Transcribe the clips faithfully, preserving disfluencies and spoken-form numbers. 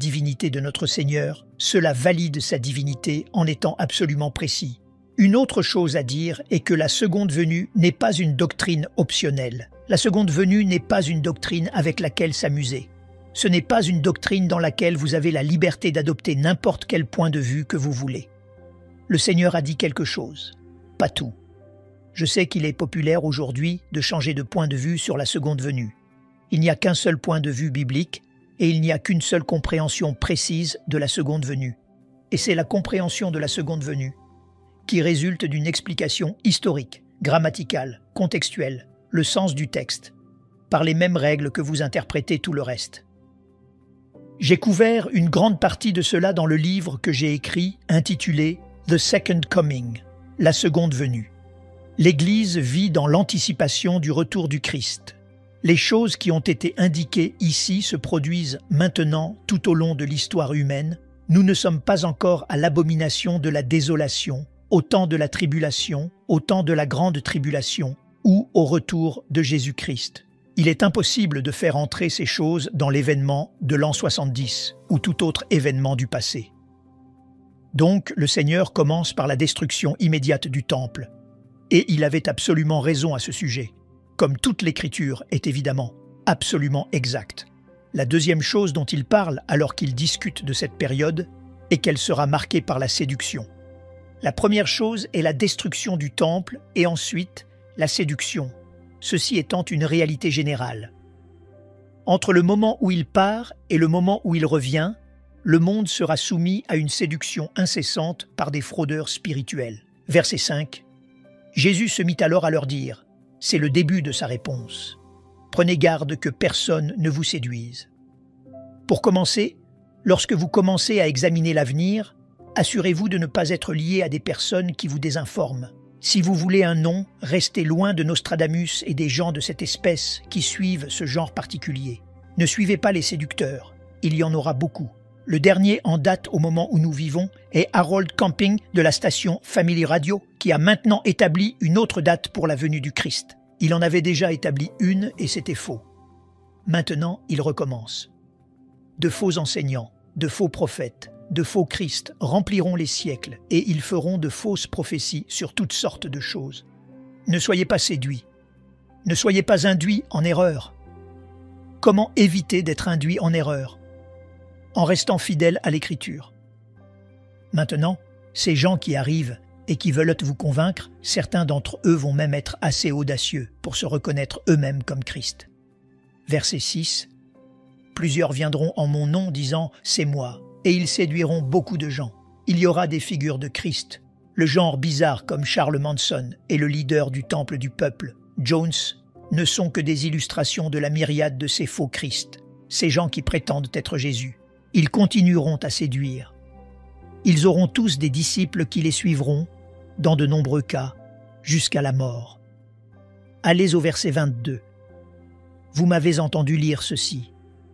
divinité de notre Seigneur, cela valide sa divinité en étant absolument précis. Une autre chose à dire est que la seconde venue n'est pas une doctrine optionnelle. La seconde venue n'est pas une doctrine avec laquelle s'amuser. Ce n'est pas une doctrine dans laquelle vous avez la liberté d'adopter n'importe quel point de vue que vous voulez. Le Seigneur a dit quelque chose, pas tout. Je sais qu'il est populaire aujourd'hui de changer de point de vue sur la seconde venue. Il n'y a qu'un seul point de vue biblique et il n'y a qu'une seule compréhension précise de la seconde venue. Et c'est la compréhension de la seconde venue qui résulte d'une explication historique, grammaticale, contextuelle, le sens du texte, par les mêmes règles que vous interprétez tout le reste. J'ai couvert une grande partie de cela dans le livre que j'ai écrit intitulé « The Second Coming », la seconde venue. L'Église vit dans l'anticipation du retour du Christ. Les choses qui ont été indiquées ici se produisent maintenant tout au long de l'histoire humaine. Nous ne sommes pas encore à l'abomination de la désolation, au temps de la tribulation, au temps de la grande tribulation ou au retour de Jésus-Christ. Il est impossible de faire entrer ces choses dans l'événement de l'an soixante-dix ou tout autre événement du passé. Donc, le Seigneur commence par la destruction immédiate du temple. Et il avait absolument raison à ce sujet, comme toute l'Écriture est évidemment absolument exacte. La deuxième chose dont il parle alors qu'il discute de cette période est qu'elle sera marquée par la séduction. La première chose est la destruction du temple et ensuite la séduction, ceci étant une réalité générale. Entre le moment où il part et le moment où il revient, le monde sera soumis à une séduction incessante par des fraudeurs spirituels. Verset cinq. Jésus se mit alors à leur dire, c'est le début de sa réponse. Prenez garde que personne ne vous séduise. Pour commencer, lorsque vous commencez à examiner l'avenir, assurez-vous de ne pas être lié à des personnes qui vous désinforment. Si vous voulez un nom, restez loin de Nostradamus et des gens de cette espèce qui suivent ce genre particulier. Ne suivez pas les séducteurs, il y en aura beaucoup. Le dernier en date au moment où nous vivons est Harold Camping de la station Family Radio, qui a maintenant établi une autre date pour la venue du Christ. Il en avait déjà établi une et c'était faux. Maintenant, il recommence. De faux enseignants, de faux prophètes, de faux Christ rempliront les siècles et ils feront de fausses prophéties sur toutes sortes de choses. Ne soyez pas séduits. Ne soyez pas induits en erreur. Comment éviter d'être induit en erreur? En restant fidèle à l'Écriture. Maintenant, ces gens qui arrivent et qui veulent vous convaincre, certains d'entre eux vont même être assez audacieux pour se reconnaître eux-mêmes comme Christ. Verset six. Plusieurs viendront en mon nom disant « c'est moi », et ils séduiront beaucoup de gens. Il y aura des figures de Christ, le genre bizarre comme Charles Manson et le leader du temple du peuple, Jones, ne sont que des illustrations de la myriade de ces faux Christ, ces gens qui prétendent être Jésus. Ils continueront à séduire. Ils auront tous des disciples qui les suivront, dans de nombreux cas, jusqu'à la mort. Allez au verset vingt-deux. Vous m'avez entendu lire ceci.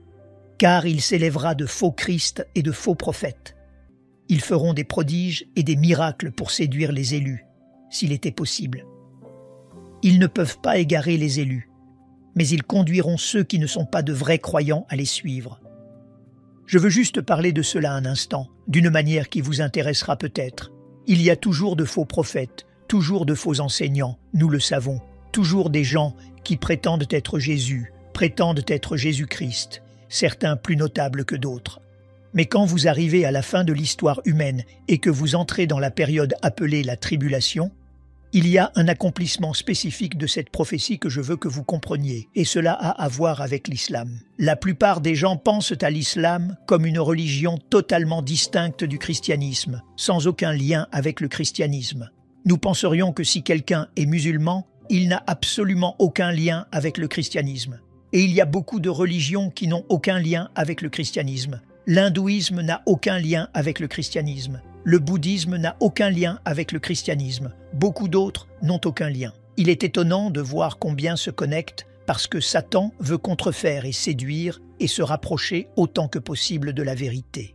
Car il s'élèvera de faux Christ et de faux prophètes. Ils feront des prodiges et des miracles pour séduire les élus, s'il était possible. Ils ne peuvent pas égarer les élus, mais ils conduiront ceux qui ne sont pas de vrais croyants à les suivre. Je veux juste parler de cela un instant, d'une manière qui vous intéressera peut-être. Il y a toujours de faux prophètes, toujours de faux enseignants, nous le savons, toujours des gens qui prétendent être Jésus, prétendent être Jésus-Christ, certains plus notables que d'autres. Mais quand vous arrivez à la fin de l'histoire humaine et que vous entrez dans la période appelée la tribulation, il y a un accomplissement spécifique de cette prophétie que je veux que vous compreniez, et cela a à voir avec l'islam. La plupart des gens pensent à l'islam comme une religion totalement distincte du christianisme, sans aucun lien avec le christianisme. Nous penserions que si quelqu'un est musulman, il n'a absolument aucun lien avec le christianisme. Et il y a beaucoup de religions qui n'ont aucun lien avec le christianisme. L'hindouisme n'a aucun lien avec le christianisme. Le bouddhisme n'a aucun lien avec le christianisme. Beaucoup d'autres n'ont aucun lien. Il est étonnant de voir combien se connectent parce que Satan veut contrefaire et séduire et se rapprocher autant que possible de la vérité.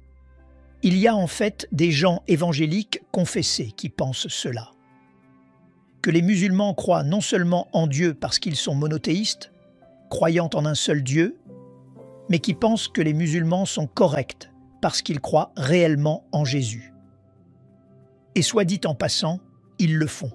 Il y a en fait des gens évangéliques confessés qui pensent cela. Que les musulmans croient non seulement en Dieu parce qu'ils sont monothéistes, croyant en un seul Dieu, mais qui pensent que les musulmans sont corrects parce qu'ils croient réellement en Jésus. Et soit dit en passant, ils le font.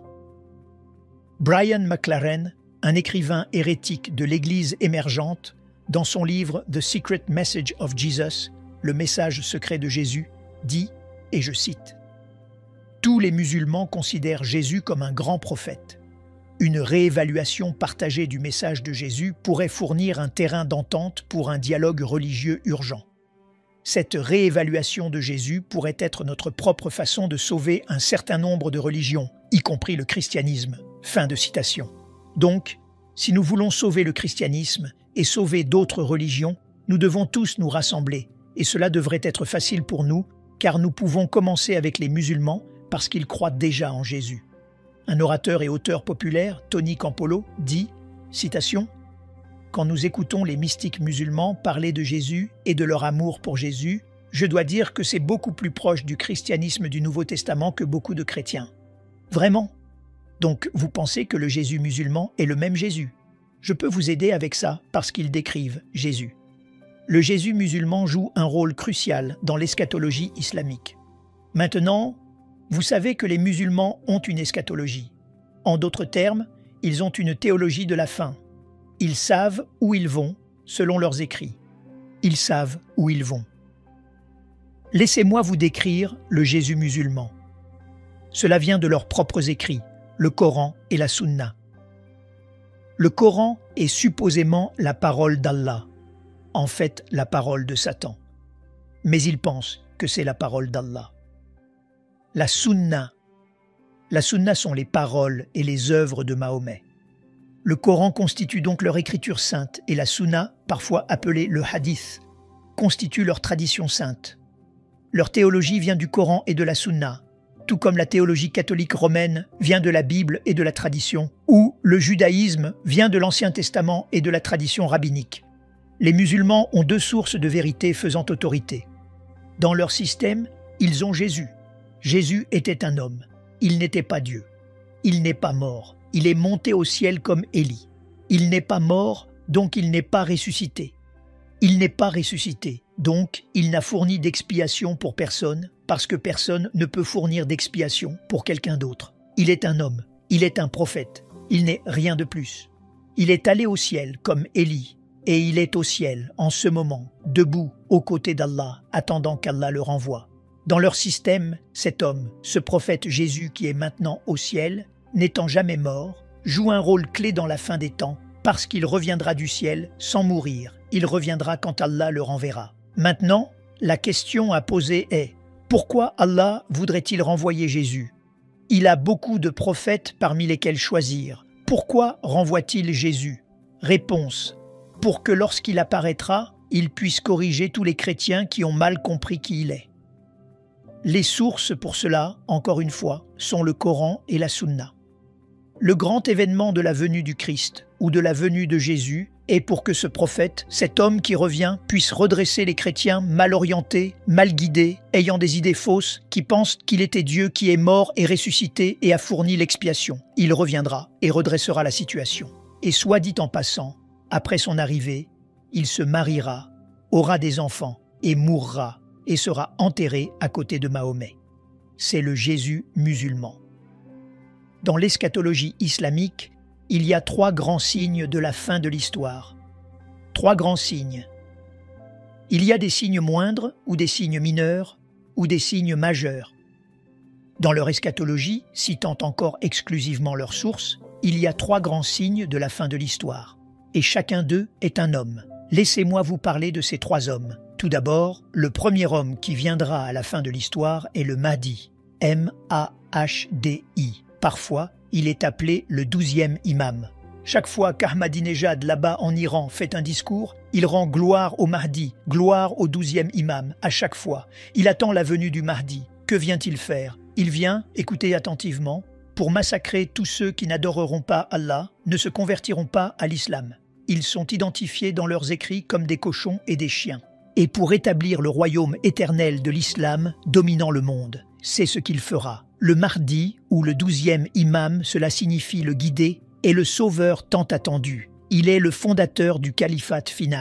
Brian McLaren, un écrivain hérétique de l'Église émergente, dans son livre The Secret Message of Jesus, le message secret de Jésus, dit, et je cite, « Tous les musulmans considèrent Jésus comme un grand prophète. Une réévaluation partagée du message de Jésus pourrait fournir un terrain d'entente pour un dialogue religieux urgent. Cette réévaluation de Jésus pourrait être notre propre façon de sauver un certain nombre de religions, y compris le christianisme. » Fin de citation. Donc, si nous voulons sauver le christianisme et sauver d'autres religions, nous devons tous nous rassembler, et cela devrait être facile pour nous, car nous pouvons commencer avec les musulmans parce qu'ils croient déjà en Jésus. Un orateur et auteur populaire, Tony Campolo, dit, citation, « Quand nous écoutons les mystiques musulmans parler de Jésus et de leur amour pour Jésus, je dois dire que c'est beaucoup plus proche du christianisme du Nouveau Testament que beaucoup de chrétiens. » Vraiment? Donc vous pensez que le Jésus musulman est le même Jésus? Je peux vous aider avec ça parce qu'ils décrivent Jésus. Le Jésus musulman joue un rôle crucial dans l'eschatologie islamique. Maintenant, vous savez que les musulmans ont une eschatologie. En d'autres termes, ils ont une théologie de la fin. Ils savent où ils vont, selon leurs écrits. Ils savent où ils vont. Laissez-moi vous décrire le Jésus musulman. Cela vient de leurs propres écrits, le Coran et la Sunna. Le Coran est supposément la parole d'Allah, en fait la parole de Satan. Mais ils pensent que c'est la parole d'Allah. La Sunna. La Sunna sont les paroles et les œuvres de Mahomet. Le Coran constitue donc leur écriture sainte et la Sunna, parfois appelée le Hadith, constitue leur tradition sainte. Leur théologie vient du Coran et de la Sunna, tout comme la théologie catholique romaine vient de la Bible et de la tradition, ou le judaïsme vient de l'Ancien Testament et de la tradition rabbinique. Les musulmans ont deux sources de vérité faisant autorité. Dans leur système, ils ont Jésus. Jésus était un homme. Il n'était pas Dieu. Il n'est pas mort. Il est monté au ciel comme Élie. Il n'est pas mort, donc il n'est pas ressuscité. Il n'est pas ressuscité, donc il n'a fourni d'expiation pour personne, parce que personne ne peut fournir d'expiation pour quelqu'un d'autre. Il est un homme, il est un prophète, il n'est rien de plus. Il est allé au ciel comme Élie, et il est au ciel en ce moment, debout aux côtés d'Allah, attendant qu'Allah le renvoie. Dans leur système, cet homme, ce prophète Jésus qui est maintenant au ciel, n'étant jamais mort, joue un rôle clé dans la fin des temps, parce qu'il reviendra du ciel sans mourir. Il reviendra quand Allah le renverra. Maintenant, la question à poser est, pourquoi Allah voudrait-il renvoyer Jésus? Il a beaucoup de prophètes parmi lesquels choisir. Pourquoi renvoie-t-il Jésus? Réponse, pour que lorsqu'il apparaîtra, il puisse corriger tous les chrétiens qui ont mal compris qui il est. Les sources pour cela, encore une fois, sont le Coran et la Sunna. Le grand événement de la venue du Christ ou de la venue de Jésus est pour que ce prophète, cet homme qui revient, puisse redresser les chrétiens mal orientés, mal guidés, ayant des idées fausses, qui pensent qu'il était Dieu qui est mort et ressuscité et a fourni l'expiation. Il reviendra et redressera la situation. Et soit dit en passant, après son arrivée, il se mariera, aura des enfants et mourra et sera enterré à côté de Mahomet. C'est le Jésus musulman. Dans l'eschatologie islamique, il y a trois grands signes de la fin de l'histoire. Trois grands signes. Il y a des signes moindres ou des signes mineurs ou des signes majeurs. Dans leur eschatologie, citant encore exclusivement leurs sources, il y a trois grands signes de la fin de l'histoire. Et chacun d'eux est un homme. Laissez-moi vous parler de ces trois hommes. Tout d'abord, le premier homme qui viendra à la fin de l'histoire est le Mahdi, M A H D I. Parfois, il est appelé le douzième imam. Chaque fois qu'Ahmadinejad là-bas en Iran fait un discours, il rend gloire au Mahdi, gloire au douzième imam, à chaque fois. Il attend la venue du Mahdi. Que vient-il faire? Il vient, écoutez attentivement, pour massacrer tous ceux qui n'adoreront pas Allah, ne se convertiront pas à l'islam. Ils sont identifiés dans leurs écrits comme des cochons et des chiens. Et pour établir le royaume éternel de l'islam dominant le monde, c'est ce qu'il fera. Le Mahdi, ou le douzième imam, cela signifie le guidé, est le sauveur tant attendu. Il est le fondateur du califat final.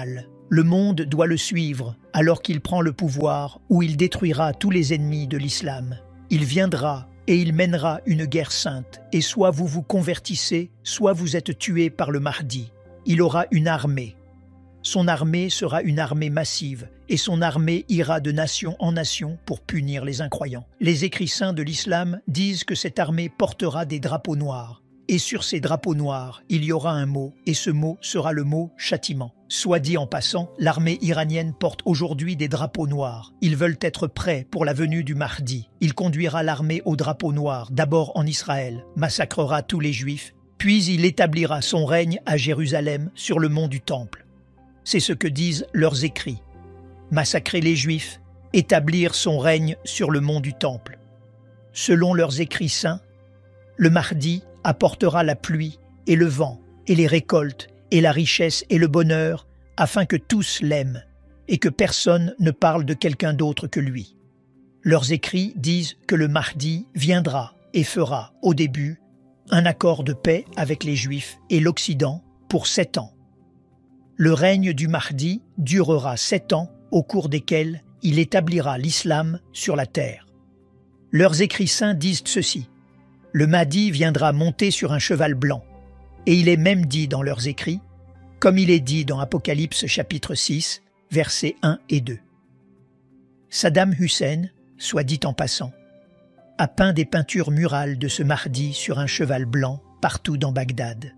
Le monde doit le suivre alors qu'il prend le pouvoir où il détruira tous les ennemis de l'islam. Il viendra et il mènera une guerre sainte, et soit vous vous convertissez, soit vous êtes tués par le Mahdi. Il aura une armée. Son armée sera une armée massive, et son armée ira de nation en nation pour punir les incroyants. Les écrits saints de l'islam disent que cette armée portera des drapeaux noirs. Et sur ces drapeaux noirs, il y aura un mot, et ce mot sera le mot « châtiment ». Soit dit en passant, l'armée iranienne porte aujourd'hui des drapeaux noirs. Ils veulent être prêts pour la venue du Mahdi. Il conduira l'armée au drapeau noir, d'abord en Israël, massacrera tous les Juifs, puis il établira son règne à Jérusalem sur le mont du Temple. C'est ce que disent leurs écrits. Massacrer les Juifs, établir son règne sur le mont du Temple. Selon leurs écrits saints, le Mahdi apportera la pluie et le vent et les récoltes et la richesse et le bonheur afin que tous l'aiment et que personne ne parle de quelqu'un d'autre que lui. Leurs écrits disent que le Mahdi viendra et fera, au début, un accord de paix avec les Juifs et l'Occident pour sept ans. Le règne du Mahdi durera sept ans au cours desquels il établira l'islam sur la terre. Leurs écrits saints disent ceci. Le Mahdi viendra monter sur un cheval blanc. Et il est même dit dans leurs écrits, comme il est dit dans Apocalypse chapitre six, versets un et deux. Saddam Hussein, soit dit en passant, a peint des peintures murales de ce Mahdi sur un cheval blanc partout dans Bagdad.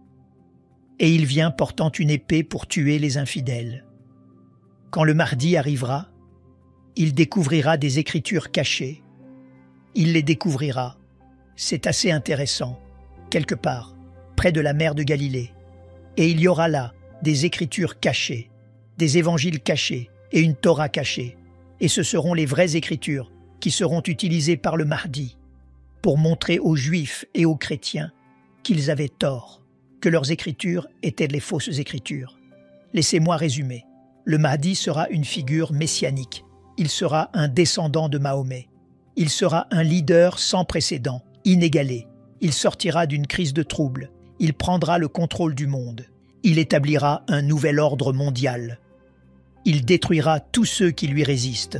Et il vient portant une épée pour tuer les infidèles. Quand le Mahdi arrivera, il découvrira des écritures cachées. Il les découvrira. C'est assez intéressant, quelque part, près de la mer de Galilée. Et il y aura là des écritures cachées, des évangiles cachés et une Torah cachée. Et ce seront les vraies écritures qui seront utilisées par le Mahdi pour montrer aux Juifs et aux chrétiens qu'ils avaient tort, que leurs écritures étaient les fausses écritures. Laissez-moi résumer. Le Mahdi sera une figure messianique. Il sera un descendant de Mahomet. Il sera un leader sans précédent, inégalé. Il sortira d'une crise de troubles. Il prendra le contrôle du monde. Il établira un nouvel ordre mondial. Il détruira tous ceux qui lui résistent.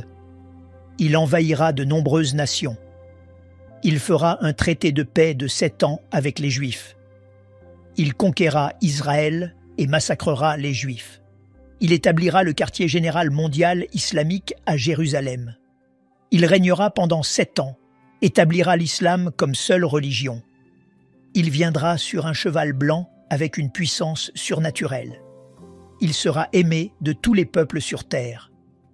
Il envahira de nombreuses nations. Il fera un traité de paix de sept ans avec les Juifs. Il conquérera Israël et massacrera les Juifs. Il établira le quartier général mondial islamique à Jérusalem. Il régnera pendant sept ans, établira l'islam comme seule religion. Il viendra sur un cheval blanc avec une puissance surnaturelle. Il sera aimé de tous les peuples sur terre.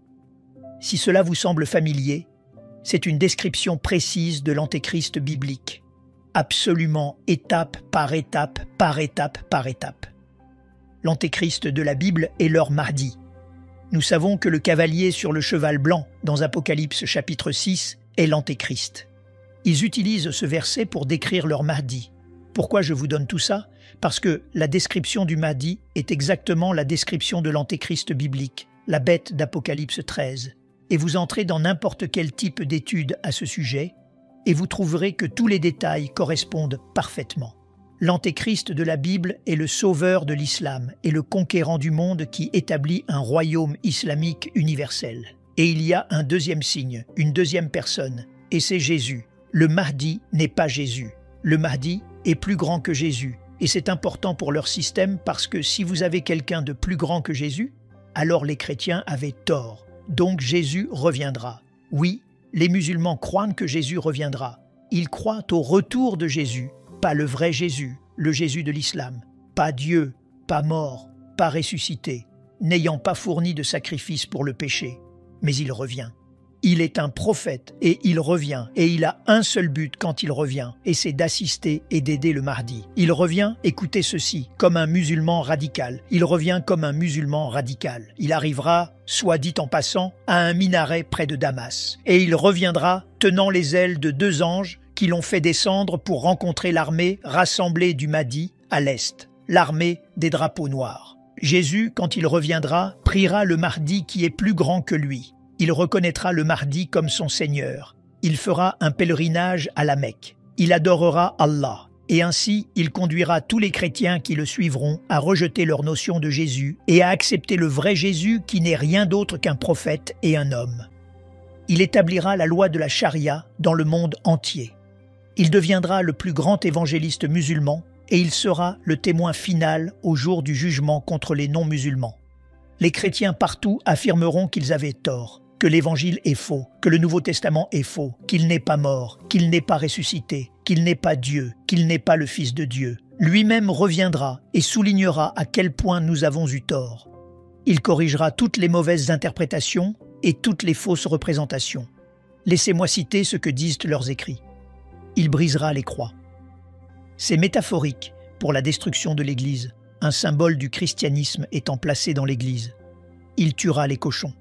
Si cela vous semble familier, c'est une description précise de l'antéchrist biblique, absolument étape par étape, par étape, par étape. L'antéchrist de la Bible est leur Mahdi. Nous savons que le cavalier sur le cheval blanc, dans Apocalypse chapitre six, est l'antéchrist. Ils utilisent ce verset pour décrire leur Mahdi. Pourquoi je vous donne tout ça? Parce que la description du Mahdi est exactement la description de l'antéchrist biblique, la bête d'Apocalypse treize. Et vous entrez dans n'importe quel type d'étude à ce sujet, et vous trouverez que tous les détails correspondent parfaitement. L'antéchrist de la Bible est le sauveur de l'islam et le conquérant du monde qui établit un royaume islamique universel. Et il y a un deuxième signe, une deuxième personne, et c'est Jésus. Le Mahdi n'est pas Jésus. Le Mahdi est plus grand que Jésus. Et c'est important pour leur système parce que si vous avez quelqu'un de plus grand que Jésus, alors les chrétiens avaient tort. Donc Jésus reviendra. Oui, les musulmans croient que Jésus reviendra. Ils croient au retour de Jésus. Pas le vrai Jésus, le Jésus de l'islam. Pas Dieu, pas mort, pas ressuscité, n'ayant pas fourni de sacrifice pour le péché. Mais il revient. Il est un prophète et il revient. Et il a un seul but quand il revient, et c'est d'assister et d'aider le Mahdi. Il revient, écoutez ceci, comme un musulman radical. Il revient comme un musulman radical. Il arrivera, soit dit en passant, à un minaret près de Damas. Et il reviendra tenant les ailes de deux anges qui l'ont fait descendre pour rencontrer l'armée rassemblée du Mahdi à l'est, l'armée des drapeaux noirs. Jésus, quand il reviendra, priera le Mahdi qui est plus grand que lui. Il reconnaîtra le Mahdi comme son Seigneur. Il fera un pèlerinage à la Mecque. Il adorera Allah Et ainsi, il conduira tous les chrétiens qui le suivront à rejeter leur notion de Jésus et à accepter le vrai Jésus qui n'est rien d'autre qu'un prophète et un homme. Il établira la loi de la charia dans le monde entier. Il deviendra le plus grand évangéliste musulman et il sera le témoin final au jour du jugement contre les non-musulmans. Les chrétiens partout affirmeront qu'ils avaient tort, que l'Évangile est faux, que le Nouveau Testament est faux, qu'il n'est pas mort, qu'il n'est pas ressuscité, qu'il n'est pas Dieu, qu'il n'est pas le Fils de Dieu. Lui-même reviendra et soulignera à quel point nous avons eu tort. Il corrigera toutes les mauvaises interprétations et toutes les fausses représentations. Laissez-moi citer ce que disent leurs écrits. Il brisera les croix. C'est métaphorique pour la destruction de l'Église, un symbole du christianisme étant placé dans l'Église. Il tuera les cochons.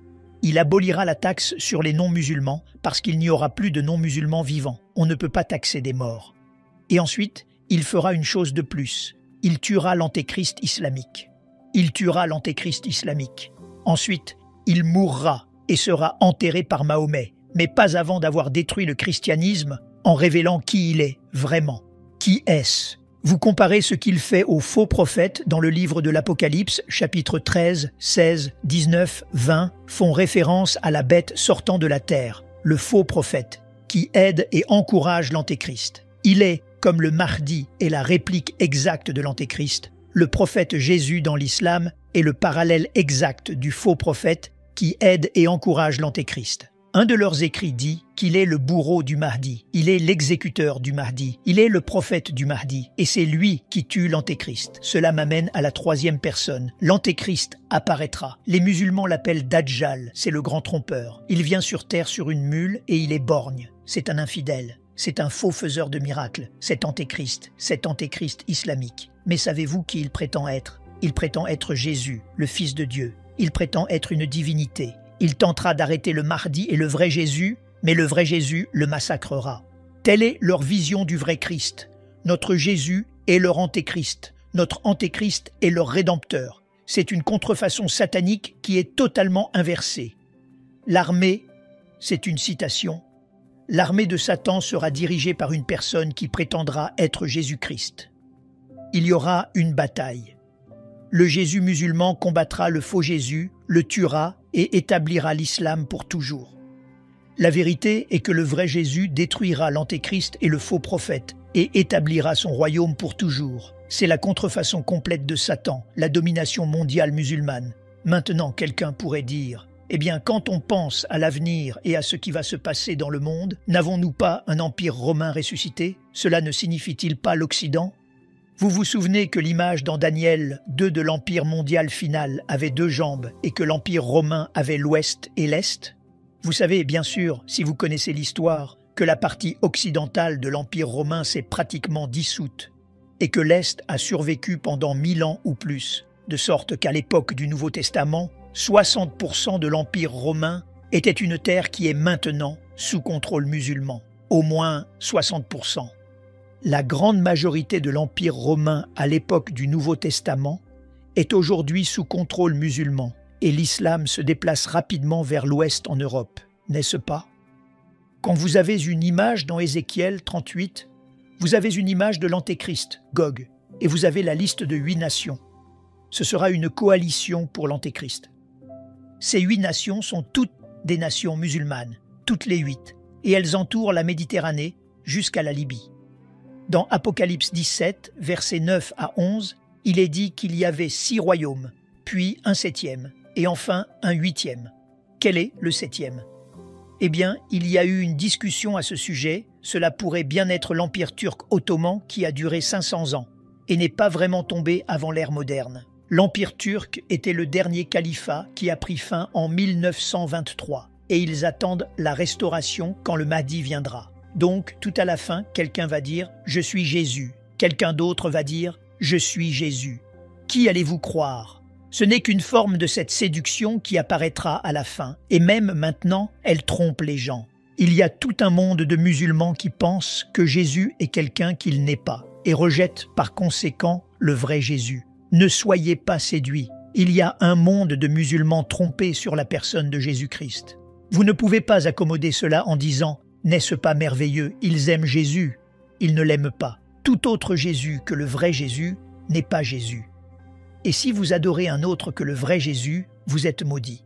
Il abolira la taxe sur les non-musulmans parce qu'il n'y aura plus de non-musulmans vivants. On ne peut pas taxer des morts. Et ensuite, il fera une chose de plus. Il tuera l'antéchrist islamique. Il tuera l'antéchrist islamique. Ensuite, il mourra et sera enterré par Mahomet, mais pas avant d'avoir détruit le christianisme en révélant qui il est vraiment. Qui est-ce? Vous comparez ce qu'il fait aux faux prophètes dans le livre de l'Apocalypse, chapitres treize, seize, dix-neuf, vingt, font référence à la bête sortant de la terre, le faux prophète, qui aide et encourage l'Antéchrist. Il est, comme le Mahdi est la réplique exacte de l'Antéchrist, le prophète Jésus dans l'islam est le parallèle exact du faux prophète qui aide et encourage l'Antéchrist. Un de leurs écrits dit qu'il est le bourreau du Mahdi, il est l'exécuteur du Mahdi, il est le prophète du Mahdi, et c'est lui qui tue l'Antéchrist. Cela m'amène à la troisième personne. L'Antéchrist apparaîtra. Les musulmans l'appellent Dajjal, c'est le grand trompeur. Il vient sur terre sur une mule et il est borgne. C'est un infidèle, c'est un faux faiseur de miracles, cet Antéchrist, cet Antéchrist islamique. Mais savez-vous qui il prétend être? Il prétend être Jésus, le Fils de Dieu. Il prétend être une divinité. Il tentera d'arrêter le Mahdi et le vrai Jésus, mais le vrai Jésus le massacrera. Telle est leur vision du vrai Christ. Notre Jésus est leur antéchrist. Notre antéchrist est leur rédempteur. C'est une contrefaçon satanique qui est totalement inversée. L'armée, c'est une citation, l'armée de Satan sera dirigée par une personne qui prétendra être Jésus-Christ. Il y aura une bataille. Le Jésus musulman combattra le faux Jésus, le tuera et établira l'islam pour toujours. La vérité est que le vrai Jésus détruira l'antéchrist et le faux prophète et établira son royaume pour toujours. C'est la contrefaçon complète de Satan, la domination mondiale musulmane. Maintenant, quelqu'un pourrait dire « Eh bien, quand on pense à l'avenir et à ce qui va se passer dans le monde, n'avons-nous pas un empire romain ressuscité? Cela ne signifie-t-il pas l'Occident ?» Vous vous souvenez que l'image dans Daniel deux de l'Empire mondial final avait deux jambes et que l'Empire romain avait l'Ouest et l'Est? Vous savez, bien sûr, si vous connaissez l'histoire, que la partie occidentale de l'Empire romain s'est pratiquement dissoute et que l'Est a survécu pendant mille ans ou plus, de sorte qu'à l'époque du Nouveau Testament, soixante pour cent de l'Empire romain était une terre qui est maintenant sous contrôle musulman, au moins soixante pour cent. La grande majorité de l'Empire romain à l'époque du Nouveau Testament est aujourd'hui sous contrôle musulman et l'islam se déplace rapidement vers l'ouest en Europe, n'est-ce pas? Quand vous avez une image dans Ézéchiel trente-huit, vous avez une image de l'Antéchrist, Gog, et vous avez la liste de huit nations. Ce sera une coalition pour l'Antéchrist. Ces huit nations sont toutes des nations musulmanes, toutes les huit, et elles entourent la Méditerranée jusqu'à la Libye. Dans Apocalypse dix-sept, versets neuf à onze, il est dit qu'il y avait six royaumes, puis un septième, et enfin un huitième. Quel est le septième? Eh bien, il y a eu une discussion à ce sujet. Cela pourrait bien être l'Empire turc ottoman qui a duré cinq cents ans et n'est pas vraiment tombé avant l'ère moderne. L'Empire turc était le dernier califat qui a pris fin en mille neuf cent vingt-trois et ils attendent la restauration quand le Mahdi viendra. Donc, tout à la fin, quelqu'un va dire « Je suis Jésus ». Quelqu'un d'autre va dire « Je suis Jésus ». Qui allez-vous croire? Ce n'est qu'une forme de cette séduction qui apparaîtra à la fin. Et même maintenant, elle trompe les gens. Il y a tout un monde de musulmans qui pensent que Jésus est quelqu'un qu'il n'est pas et rejettent par conséquent le vrai Jésus. Ne soyez pas séduits. Il y a un monde de musulmans trompés sur la personne de Jésus-Christ. Vous ne pouvez pas accommoder cela en disant « N'est-ce pas merveilleux? Ils aiment Jésus. » Ils ne l'aiment pas. Tout autre Jésus que le vrai Jésus n'est pas Jésus. Et si vous adorez un autre que le vrai Jésus, vous êtes maudit.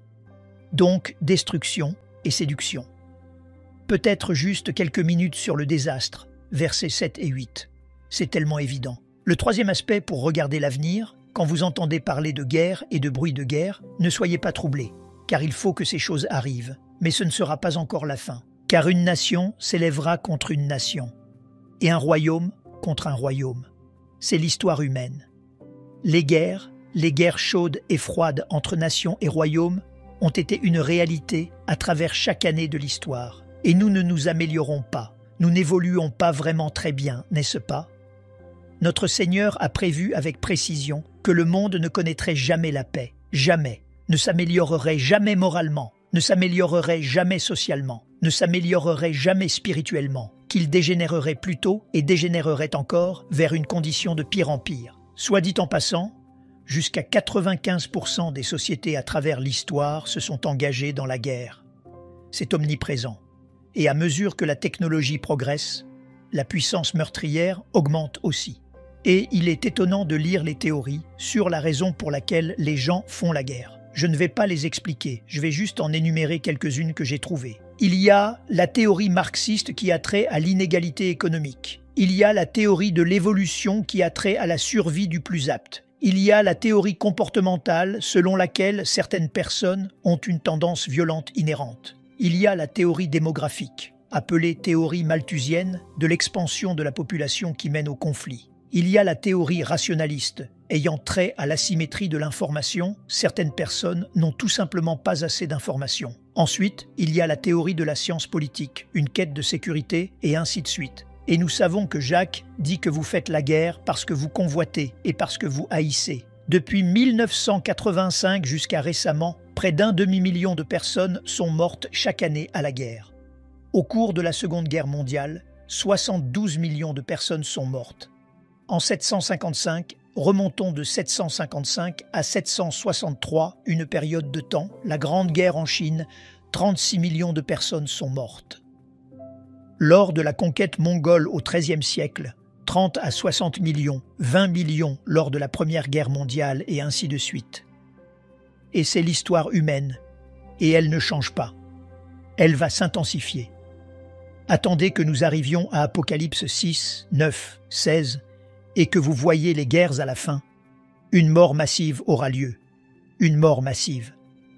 Donc, destruction et séduction. Peut-être juste quelques minutes sur le désastre, versets sept et huit. C'est tellement évident. Le troisième aspect pour regarder l'avenir, quand vous entendez parler de guerre et de bruit de guerre, ne soyez pas troublés, car il faut que ces choses arrivent. Mais ce ne sera pas encore la fin, car une nation s'élèvera contre une nation, et un royaume contre un royaume. C'est l'histoire humaine. Les guerres, les guerres chaudes et froides entre nations et royaumes ont été une réalité à travers chaque année de l'histoire. Et nous ne nous améliorons pas, nous n'évoluons pas vraiment très bien, n'est-ce pas? Notre Seigneur a prévu avec précision que le monde ne connaîtrait jamais la paix, jamais, ne s'améliorerait jamais moralement, ne s'améliorerait jamais socialement, ne s'améliorerait jamais spirituellement, qu'il dégénérerait plutôt et dégénérerait encore vers une condition de pire en pire. Soit dit en passant, jusqu'à quatre-vingt-quinze pour cent des sociétés à travers l'histoire se sont engagées dans la guerre. C'est omniprésent. Et à mesure que la technologie progresse, la puissance meurtrière augmente aussi. Et il est étonnant de lire les théories sur la raison pour laquelle les gens font la guerre. Je ne vais pas les expliquer, je vais juste en énumérer quelques-unes que j'ai trouvées. Il y a la théorie marxiste qui a trait à l'inégalité économique. Il y a la théorie de l'évolution qui a trait à la survie du plus apte. Il y a la théorie comportementale selon laquelle certaines personnes ont une tendance violente inhérente. Il y a la théorie démographique, appelée théorie malthusienne, de l'expansion de la population qui mène au conflit. Il y a la théorie rationaliste, ayant trait à l'asymétrie de l'information, certaines personnes n'ont tout simplement pas assez d'informations. Ensuite, il y a la théorie de la science politique, une quête de sécurité, et ainsi de suite. Et nous savons que Jacques dit que vous faites la guerre parce que vous convoitez et parce que vous haïssez. Depuis mille neuf cent quatre-vingt-cinq jusqu'à récemment, près d'un demi-million de personnes sont mortes chaque année à la guerre. Au cours de la Seconde Guerre mondiale, soixante-douze millions de personnes sont mortes. En sept cent cinquante-cinq, remontons de sept cent cinquante-cinq à sept cent soixante-trois, une période de temps, la Grande Guerre en Chine, trente-six millions de personnes sont mortes. Lors de la conquête mongole au treizième siècle, trente à soixante millions, vingt millions lors de la Première Guerre mondiale et ainsi de suite. Et c'est l'histoire humaine, et elle ne change pas. Elle va s'intensifier. Attendez que nous arrivions à Apocalypse six, neuf, seize, et que vous voyez les guerres à la fin. Une mort massive aura lieu. Une mort massive.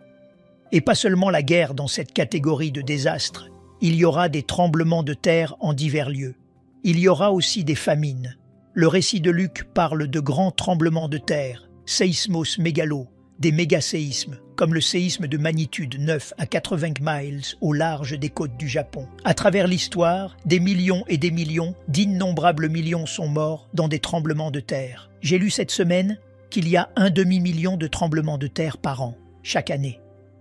Et pas seulement la guerre dans cette catégorie de désastres, il y aura des tremblements de terre en divers lieux. Il y aura aussi des famines. Le récit de Luc parle de grands tremblements de terre, séismos mégalo, des mégaséismes, comme le séisme de magnitude neuf à quatre-vingts miles au large des côtes du Japon. À travers l'histoire, des millions et des millions, d'innombrables millions sont morts dans des tremblements de terre. J'ai lu cette semaine qu'il y a un demi-million de tremblements de terre par an, chaque année.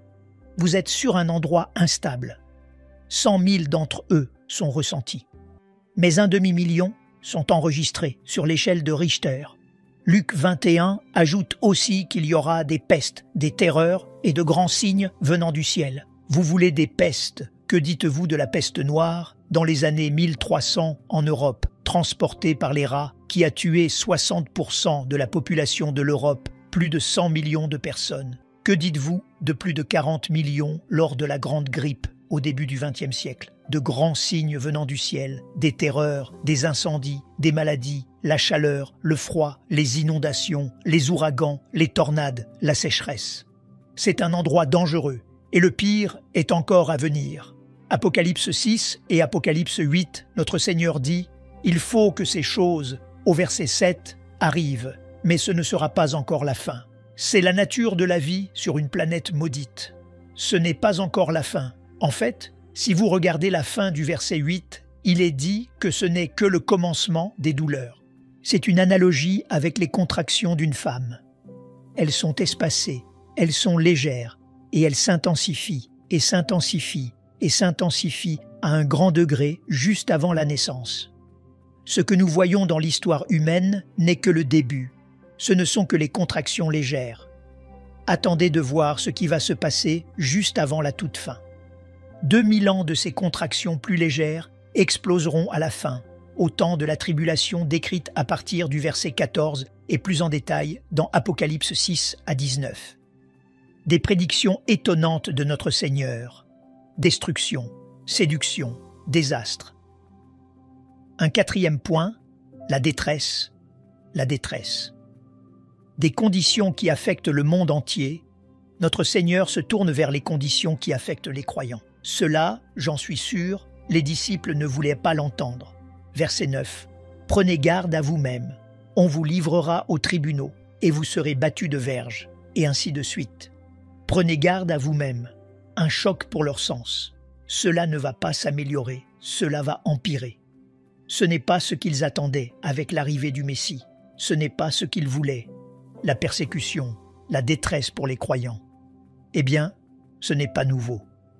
Vous êtes sur un endroit instable. cent mille d'entre eux sont ressentis. Mais un demi-million sont enregistrés sur l'échelle de Richter. Luc vingt et un ajoute aussi qu'il y aura des pestes, des terreurs et de grands signes venant du ciel. Vous voulez des pestes, que dites-vous de la peste noire dans les années mille trois cents en Europe, transportée par les rats, qui a tué soixante pour cent de la population de l'Europe, plus de cent millions de personnes? Que dites-vous de plus de quarante millions lors de la Grande Grippe au début du vingtième siècle? De grands signes venant du ciel, des terreurs, des incendies, des maladies, la chaleur, le froid, les inondations, les ouragans, les tornades, la sécheresse. C'est un endroit dangereux, et le pire est encore à venir. Apocalypse six et Apocalypse huit, notre Seigneur dit « Il faut que ces choses, au verset sept, arrivent, mais ce ne sera pas encore la fin. C'est la nature de la vie sur une planète maudite. Ce n'est pas encore la fin. En fait, si vous regardez la fin du verset huit, il est dit que ce n'est que le commencement des douleurs. C'est une analogie avec les contractions d'une femme. Elles sont espacées, elles sont légères, et elles s'intensifient, et s'intensifient, et s'intensifient à un grand degré juste avant la naissance. Ce que nous voyons dans l'histoire humaine n'est que le début. Ce ne sont que les contractions légères. Attendez de voir ce qui va se passer juste avant la toute fin. deux mille ans de ces contractions plus légères exploseront à la fin, au temps de la tribulation décrite à partir du verset quatorze et plus en détail dans Apocalypse six à dix-neuf. Des prédictions étonnantes de notre Seigneur. Destruction, séduction, désastre. Un quatrième point, la détresse, la détresse. Des conditions qui affectent le monde entier, notre Seigneur se tourne vers les conditions qui affectent les croyants. Cela, j'en suis sûr, les disciples ne voulaient pas l'entendre. Verset neuf. « Prenez garde à vous-même, on vous livrera aux tribunaux, et vous serez battus de verges, et ainsi de suite. Prenez garde à vous-même. » Un choc pour leur sens. Cela ne va pas s'améliorer, cela va empirer. Ce n'est pas ce qu'ils attendaient avec l'arrivée du Messie. Ce n'est pas ce qu'ils voulaient. La persécution, la détresse pour les croyants. Eh bien, ce n'est pas nouveau.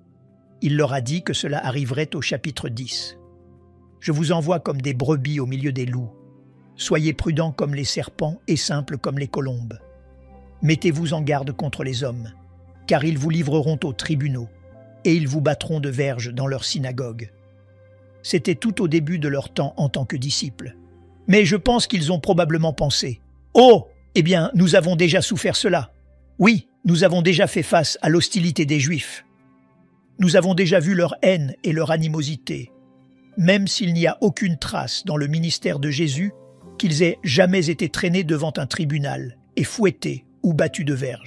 Il leur a dit que cela arriverait au chapitre dix. « Je vous envoie comme des brebis au milieu des loups. Soyez prudents comme les serpents et simples comme les colombes. Mettez-vous en garde contre les hommes, car ils vous livreront aux tribunaux, et ils vous battront de verges dans leurs synagogues. » C'était tout au début de leur temps en tant que disciples. Mais je pense qu'ils ont probablement pensé « Oh, eh bien, nous avons déjà souffert cela. Oui, nous avons déjà fait face à l'hostilité des Juifs. Nous avons déjà vu leur haine et leur animosité, même s'il n'y a aucune trace dans le ministère de Jésus qu'ils aient jamais été traînés devant un tribunal et fouettés ou battus de verges. »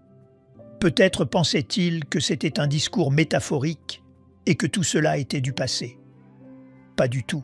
Peut-être pensait-il que c'était un discours métaphorique et que tout cela était du passé. Pas du tout.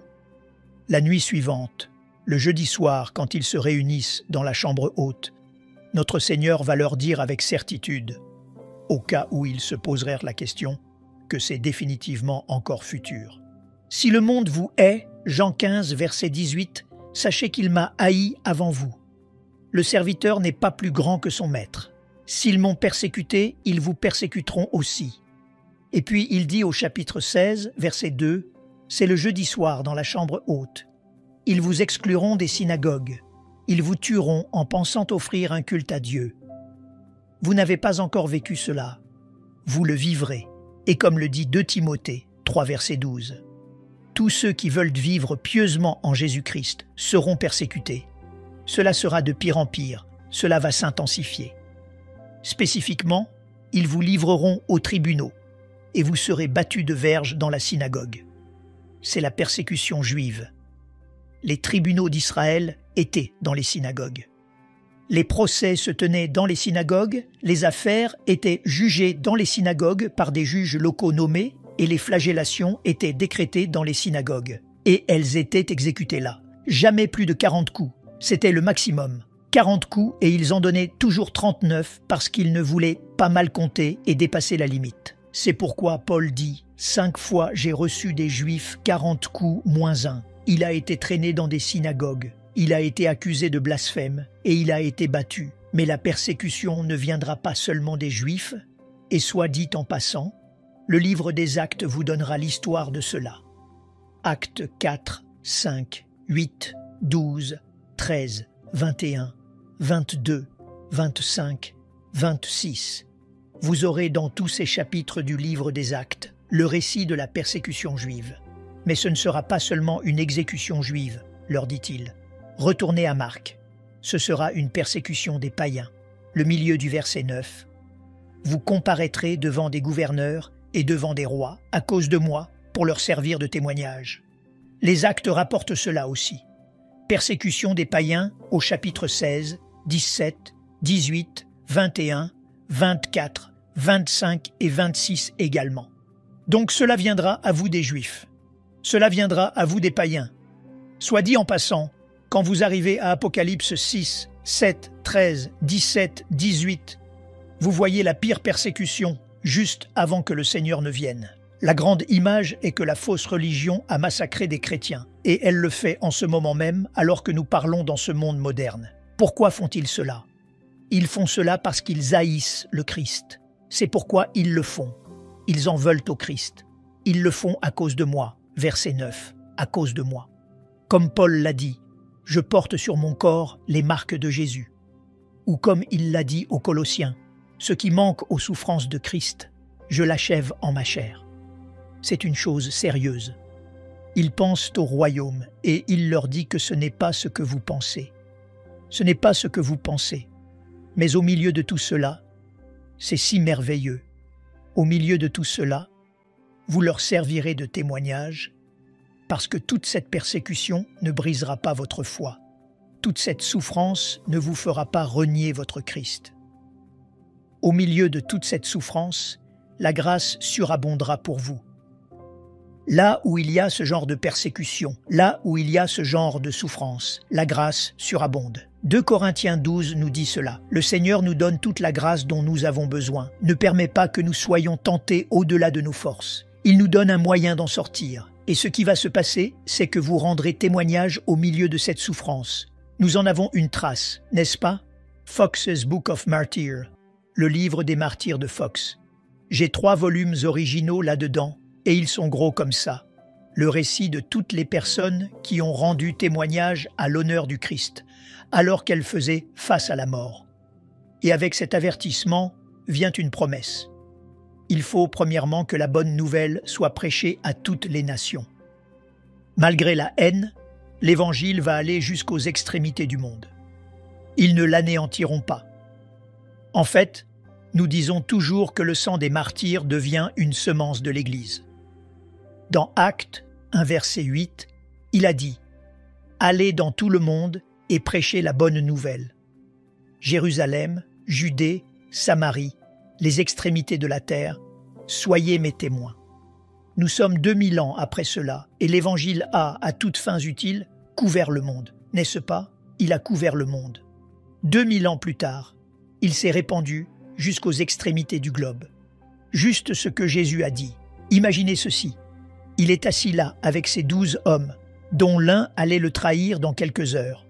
La nuit suivante, le jeudi soir, quand ils se réunissent dans la chambre haute, notre Seigneur va leur dire avec certitude, au cas où ils se poseraient la question, que c'est définitivement encore futur. « Si le monde vous hait, Jean quinze, verset dix-huit, sachez qu'il m'a haï avant vous. Le serviteur n'est pas plus grand que son maître. S'ils m'ont persécuté, ils vous persécuteront aussi. » Et puis il dit au chapitre seize, verset deux, « C'est le jeudi soir dans la chambre haute. Ils vous excluront des synagogues. Ils vous tueront en pensant offrir un culte à Dieu. Vous n'avez pas encore vécu cela. Vous le vivrez. » Et comme le dit deux Timothée, trois, verset douze, « Tous ceux qui veulent vivre pieusement en Jésus-Christ seront persécutés. Cela sera de pire en pire. Cela va s'intensifier. Spécifiquement, ils vous livreront aux tribunaux et vous serez battus de verges dans la synagogue. » C'est la persécution juive. Les tribunaux d'Israël étaient dans les synagogues. Les procès se tenaient dans les synagogues, les affaires étaient jugées dans les synagogues par des juges locaux nommés et les flagellations étaient décrétées dans les synagogues. Et elles étaient exécutées là. Jamais plus de quarante coups. C'était le maximum. quarante coups et ils en donnaient toujours trente-neuf parce qu'ils ne voulaient pas mal compter et dépasser la limite. C'est pourquoi Paul dit « Cinq fois j'ai reçu des Juifs quarante coups moins un. » Il a été traîné dans des synagogues, il a été accusé de blasphème et il a été battu. Mais la persécution ne viendra pas seulement des Juifs, et soit dit en passant, le livre des Actes vous donnera l'histoire de cela. Actes quatre, cinq, huit, douze, treize, vingt et un, vingt-deux, vingt-cinq, vingt-six. Vous aurez dans tous ces chapitres du livre des Actes le récit de la persécution juive. Mais ce ne sera pas seulement une exécution juive, leur dit-il. Retournez à Marc. Ce sera une persécution des païens. Le milieu du verset neuf. Vous comparaîtrez devant des gouverneurs et devant des rois à cause de moi pour leur servir de témoignage. Les Actes rapportent cela aussi. Persécution des païens au chapitre seize, dix-sept, dix-huit, vingt et un, vingt-quatre, vingt-cinq et vingt-six également. Donc cela viendra à vous des Juifs. Cela viendra à vous des païens. Soit dit en passant, quand vous arrivez à Apocalypse six, sept, treize, dix-sept, dix-huit, vous voyez la pire persécution juste avant que le Seigneur ne vienne. La grande image est que la fausse religion a massacré des chrétiens, et elle le fait en ce moment même alors que nous parlons dans ce monde moderne. Pourquoi font-ils cela? Ils font cela parce qu'ils haïssent le Christ. C'est pourquoi ils le font. Ils en veulent au Christ. Ils le font à cause de moi. Verset neuf. À cause de moi. Comme Paul l'a dit, je porte sur mon corps les marques de Jésus. Ou comme il l'a dit aux Colossiens, ce qui manque aux souffrances de Christ, je l'achève en ma chair. C'est une chose sérieuse. Ils pensent au royaume et il leur dit que ce n'est pas ce que vous pensez. Ce n'est pas ce que vous pensez. Mais au milieu de tout cela, c'est si merveilleux. Au milieu de tout cela, vous leur servirez de témoignage parce que toute cette persécution ne brisera pas votre foi. Toute cette souffrance ne vous fera pas renier votre Christ. Au milieu de toute cette souffrance, la grâce surabondera pour vous. Là où il y a ce genre de persécution, là où il y a ce genre de souffrance, la grâce surabonde. deux Corinthiens douze nous dit cela. Le Seigneur nous donne toute la grâce dont nous avons besoin, ne permet pas que nous soyons tentés au-delà de nos forces. Il nous donne un moyen d'en sortir. Et ce qui va se passer, c'est que vous rendrez témoignage au milieu de cette souffrance. Nous en avons une trace, n'est-ce pas? Fox's Book of Martyrs, le livre des martyrs de Fox. J'ai trois volumes originaux là-dedans, et ils sont gros comme ça. Le récit de toutes les personnes qui ont rendu témoignage à l'honneur du Christ, alors qu'elles faisaient face à la mort. Et avec cet avertissement vient une promesse. Il faut premièrement que la bonne nouvelle soit prêchée à toutes les nations. Malgré la haine, l'Évangile va aller jusqu'aux extrémités du monde. Ils ne l'anéantiront pas. En fait, nous disons toujours que le sang des martyrs devient une semence de l'Église. Dans Actes un verset huit, il a dit « Allez dans tout le monde et prêchez la bonne nouvelle. Jérusalem, Judée, Samarie, les extrémités de la terre, soyez mes témoins. » Nous sommes deux mille ans après cela, et l'Évangile a, à toutes fins utiles, couvert le monde. N'est-ce pas? Il a couvert le monde. deux mille ans plus tard, il s'est répandu jusqu'aux extrémités du globe. Juste ce que Jésus a dit. Imaginez ceci. Il est assis là avec ses douze hommes, dont l'un allait le trahir dans quelques heures.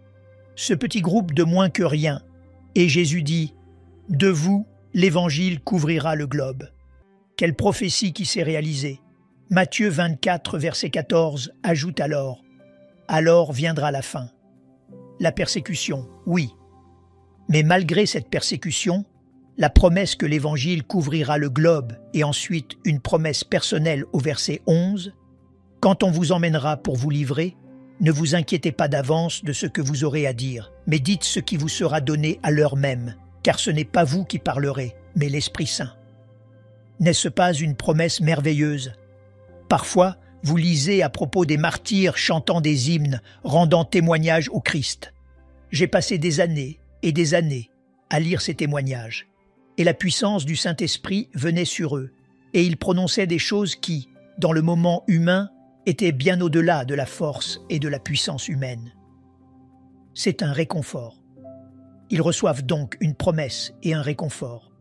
Ce petit groupe de moins que rien, et Jésus dit « De vous, l'Évangile couvrira le globe ». Quelle prophétie qui s'est réalisée. Matthieu vingt-quatre, verset quatorze, ajoute alors « Alors viendra la fin ». La persécution, oui. Mais malgré cette persécution, la promesse que l'Évangile couvrira le globe et ensuite une promesse personnelle au verset onze, « Quand on vous emmènera pour vous livrer, ne vous inquiétez pas d'avance de ce que vous aurez à dire, mais dites ce qui vous sera donné à l'heure même, car ce n'est pas vous qui parlerez, mais l'Esprit Saint. » N'est-ce pas une promesse merveilleuse? Parfois, vous lisez à propos des martyrs chantant des hymnes, rendant témoignage au Christ. J'ai passé des années et des années à lire ces témoignages. Et la puissance du Saint-Esprit venait sur eux, et ils prononçaient des choses qui, dans le moment humain, étaient bien au-delà de la force et de la puissance humaine. C'est un réconfort. Ils reçoivent donc une promesse et un réconfort.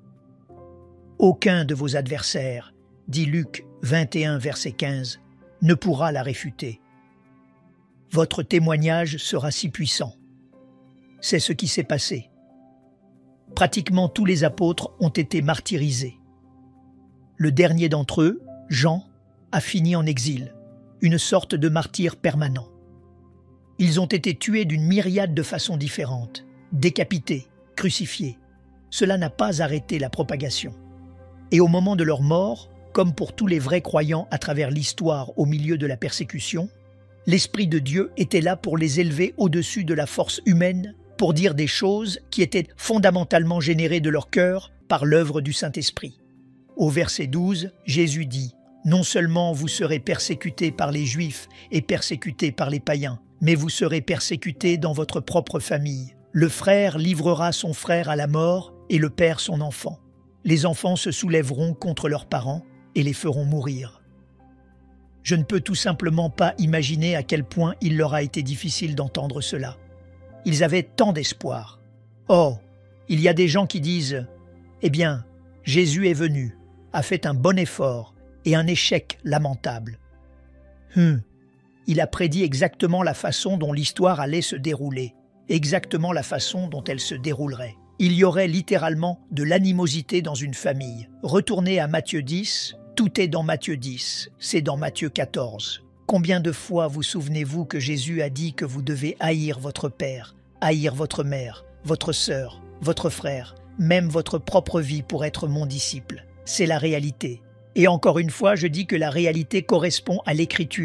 Aucun de vos adversaires, dit Luc vingt et un, verset quinze, ne pourra la réfuter. Votre témoignage sera si puissant. C'est ce qui s'est passé. Pratiquement tous les apôtres ont été martyrisés. Le dernier d'entre eux, Jean, a fini en exil, une sorte de martyr permanent. Ils ont été tués d'une myriade de façons différentes, décapités, crucifiés. Cela n'a pas arrêté la propagation. Et au moment de leur mort, comme pour tous les vrais croyants à travers l'histoire au milieu de la persécution, l'Esprit de Dieu était là pour les élever au-dessus de la force humaine, pour dire des choses qui étaient fondamentalement générées de leur cœur par l'œuvre du Saint-Esprit. Au verset douze, Jésus dit « Non seulement vous serez persécutés par les Juifs et persécutés par les païens, mais vous serez persécutés dans votre propre famille. Le frère livrera son frère à la mort et le père son enfant. Les enfants se soulèveront contre leurs parents et les feront mourir. » Je ne peux tout simplement pas imaginer à quel point il leur a été difficile d'entendre cela. Ils avaient tant d'espoir. Oh, il y a des gens qui disent « Eh bien, Jésus est venu, a fait un bon effort et un échec lamentable. » Hum, il a prédit exactement la façon dont l'histoire allait se dérouler, exactement la façon dont elle se déroulerait. Il y aurait littéralement de l'animosité dans une famille. Retournez à Matthieu dix, tout est dans Matthieu dix, c'est dans Matthieu quatorze. Combien de fois vous souvenez-vous que Jésus a dit que vous devez haïr votre père, haïr votre mère, votre sœur, votre frère, même votre propre vie pour être mon disciple? C'est la réalité. Et encore une fois, je dis que la réalité correspond à l'Écriture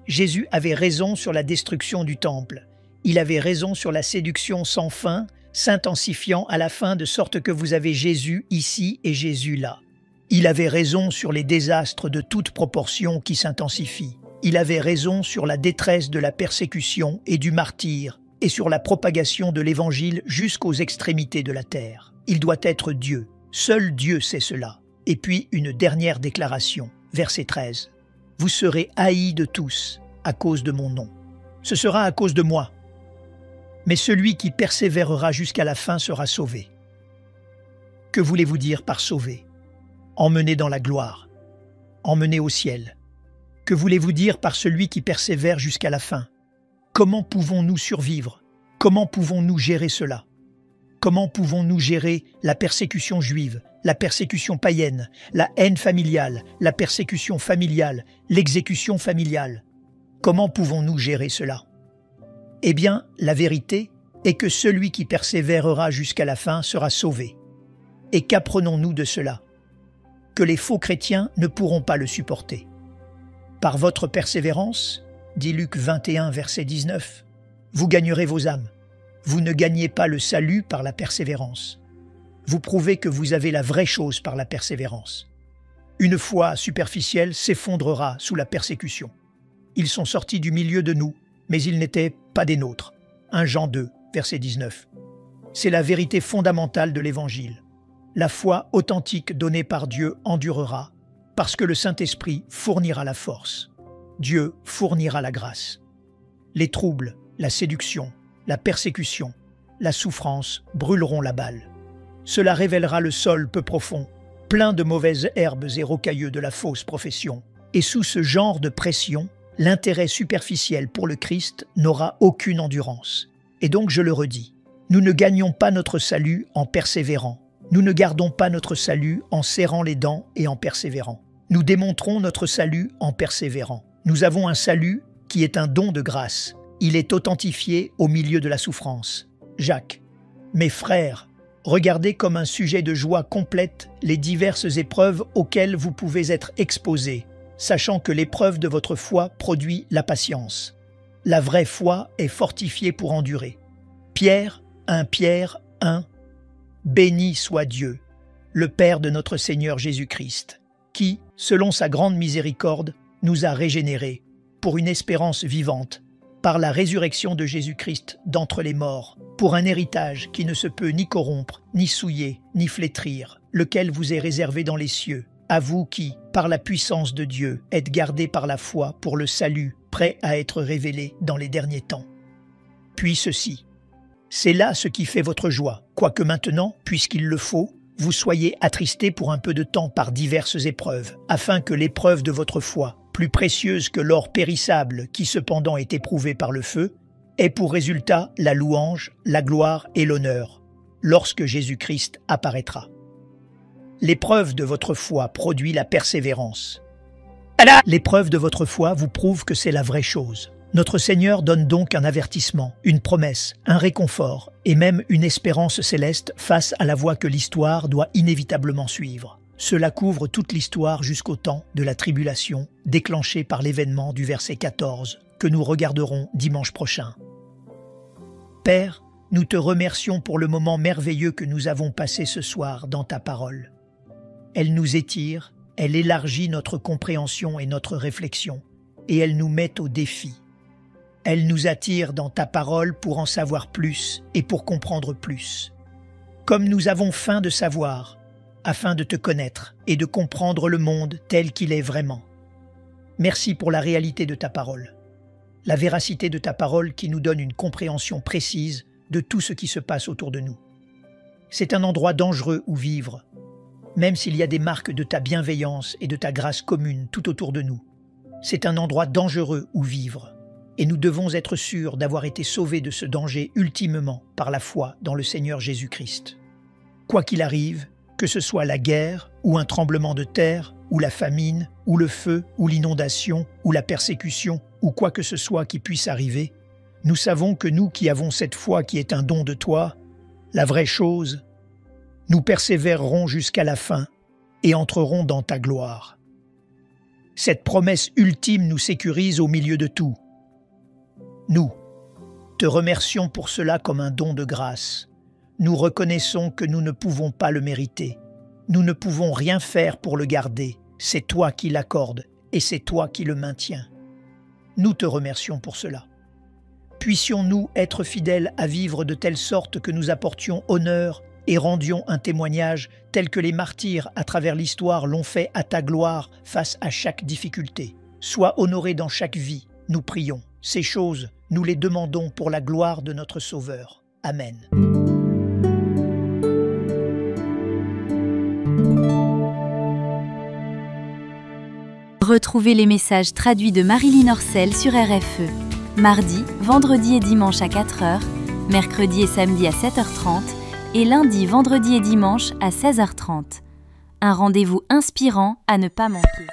Jésus avait raison sur la destruction du temple. Il avait raison sur la séduction sans fin, s'intensifiant à la fin de sorte que vous avez Jésus ici et Jésus là. Il avait raison sur les désastres de toute proportion qui s'intensifient. Il avait raison sur la détresse de la persécution et du martyre et sur la propagation de l'Évangile jusqu'aux extrémités de la terre. Il doit être Dieu. Seul Dieu sait cela. Et puis une dernière déclaration, verset treize. « Vous serez haïs de tous à cause de mon nom. Ce sera à cause de moi. Mais celui qui persévérera jusqu'à la fin sera sauvé. » Que voulez-vous dire par sauver? Emmené dans la gloire, emmené au ciel. Que voulez-vous dire par celui qui persévère jusqu'à la fin? Comment pouvons-nous survivre? Comment pouvons-nous gérer cela? Comment pouvons-nous gérer la persécution juive, la persécution païenne, la haine familiale, la persécution familiale, l'exécution familiale? Comment pouvons-nous gérer cela? Eh bien, la vérité est que celui qui persévérera jusqu'à la fin sera sauvé. Et qu'apprenons-nous de cela? Que les faux chrétiens ne pourront pas le supporter. Par votre persévérance, dit Luc vingt et un, verset dix-neuf, vous gagnerez vos âmes. Vous ne gagnez pas le salut par la persévérance. Vous prouvez que vous avez la vraie chose par la persévérance. Une foi superficielle s'effondrera sous la persécution. Ils sont sortis du milieu de nous, mais ils n'étaient pas des nôtres. un Jean deux, verset dix-neuf. C'est la vérité fondamentale de l'Évangile. La foi authentique donnée par Dieu endurera, parce que le Saint-Esprit fournira la force. Dieu fournira la grâce. Les troubles, la séduction, la persécution, la souffrance brûleront la balle. Cela révélera le sol peu profond, plein de mauvaises herbes et rocailleux de la fausse profession. Et sous ce genre de pression, l'intérêt superficiel pour le Christ n'aura aucune endurance. Et donc je le redis, nous ne gagnons pas notre salut en persévérant. Nous ne gardons pas notre salut en serrant les dents et en persévérant. Nous démontrons notre salut en persévérant. Nous avons un salut qui est un don de grâce. Il est authentifié au milieu de la souffrance. Jacques. Mes frères, regardez comme un sujet de joie complète les diverses épreuves auxquelles vous pouvez être exposés, sachant que l'épreuve de votre foi produit la patience. La vraie foi est fortifiée pour endurer. Pierre, un Pierre, un. Béni soit Dieu, le Père de notre Seigneur Jésus-Christ, qui, selon sa grande miséricorde, nous a régénérés pour une espérance vivante, par la résurrection de Jésus-Christ d'entre les morts, pour un héritage qui ne se peut ni corrompre, ni souiller, ni flétrir, lequel vous est réservé dans les cieux, à vous qui, par la puissance de Dieu, êtes gardés par la foi pour le salut, prêt à être révélé dans les derniers temps. Puis ceci. C'est là ce qui fait votre joie, quoique maintenant, puisqu'il le faut, vous soyez attristés pour un peu de temps par diverses épreuves, afin que l'épreuve de votre foi, plus précieuse que l'or périssable qui cependant est éprouvé par le feu, ait pour résultat la louange, la gloire et l'honneur, lorsque Jésus-Christ apparaîtra. L'épreuve de votre foi produit la persévérance. L'épreuve de votre foi vous prouve que c'est la vraie chose. Notre Seigneur donne donc un avertissement, une promesse, un réconfort et même une espérance céleste face à la voie que l'histoire doit inévitablement suivre. Cela couvre toute l'histoire jusqu'au temps de la tribulation déclenchée par l'événement du verset quatorze que nous regarderons dimanche prochain. Père, nous te remercions pour le moment merveilleux que nous avons passé ce soir dans ta parole. Elle nous étire, elle élargit notre compréhension et notre réflexion, et elle nous met au défi. Elle nous attire dans ta parole pour en savoir plus et pour comprendre plus. Comme nous avons faim de savoir, afin de te connaître et de comprendre le monde tel qu'il est vraiment. Merci pour la réalité de ta parole, la véracité de ta parole qui nous donne une compréhension précise de tout ce qui se passe autour de nous. C'est un endroit dangereux où vivre, même s'il y a des marques de ta bienveillance et de ta grâce commune tout autour de nous. C'est un endroit dangereux où vivre. Et nous devons être sûrs d'avoir été sauvés de ce danger ultimement par la foi dans le Seigneur Jésus-Christ. Quoi qu'il arrive, que ce soit la guerre, ou un tremblement de terre, ou la famine, ou le feu, ou l'inondation, ou la persécution, ou quoi que ce soit qui puisse arriver, nous savons que nous qui avons cette foi qui est un don de toi, la vraie chose, nous persévérerons jusqu'à la fin et entrerons dans ta gloire. Cette promesse ultime nous sécurise au milieu de tout. Nous te remercions pour cela comme un don de grâce. Nous reconnaissons que nous ne pouvons pas le mériter. Nous ne pouvons rien faire pour le garder. C'est toi qui l'accordes et c'est toi qui le maintiens. Nous te remercions pour cela. Puissions-nous être fidèles à vivre de telle sorte que nous apportions honneur et rendions un témoignage tel que les martyrs à travers l'histoire l'ont fait à ta gloire face à chaque difficulté. Sois honoré dans chaque vie, nous prions. Ces choses, nous les demandons pour la gloire de notre Sauveur. Amen. Retrouvez les messages traduits de Marilyn Orcel sur R F E. Mardi, vendredi et dimanche à quatre heures, mercredi et samedi à sept heures trente et lundi, vendredi et dimanche à seize heures trente. Un rendez-vous inspirant à ne pas manquer.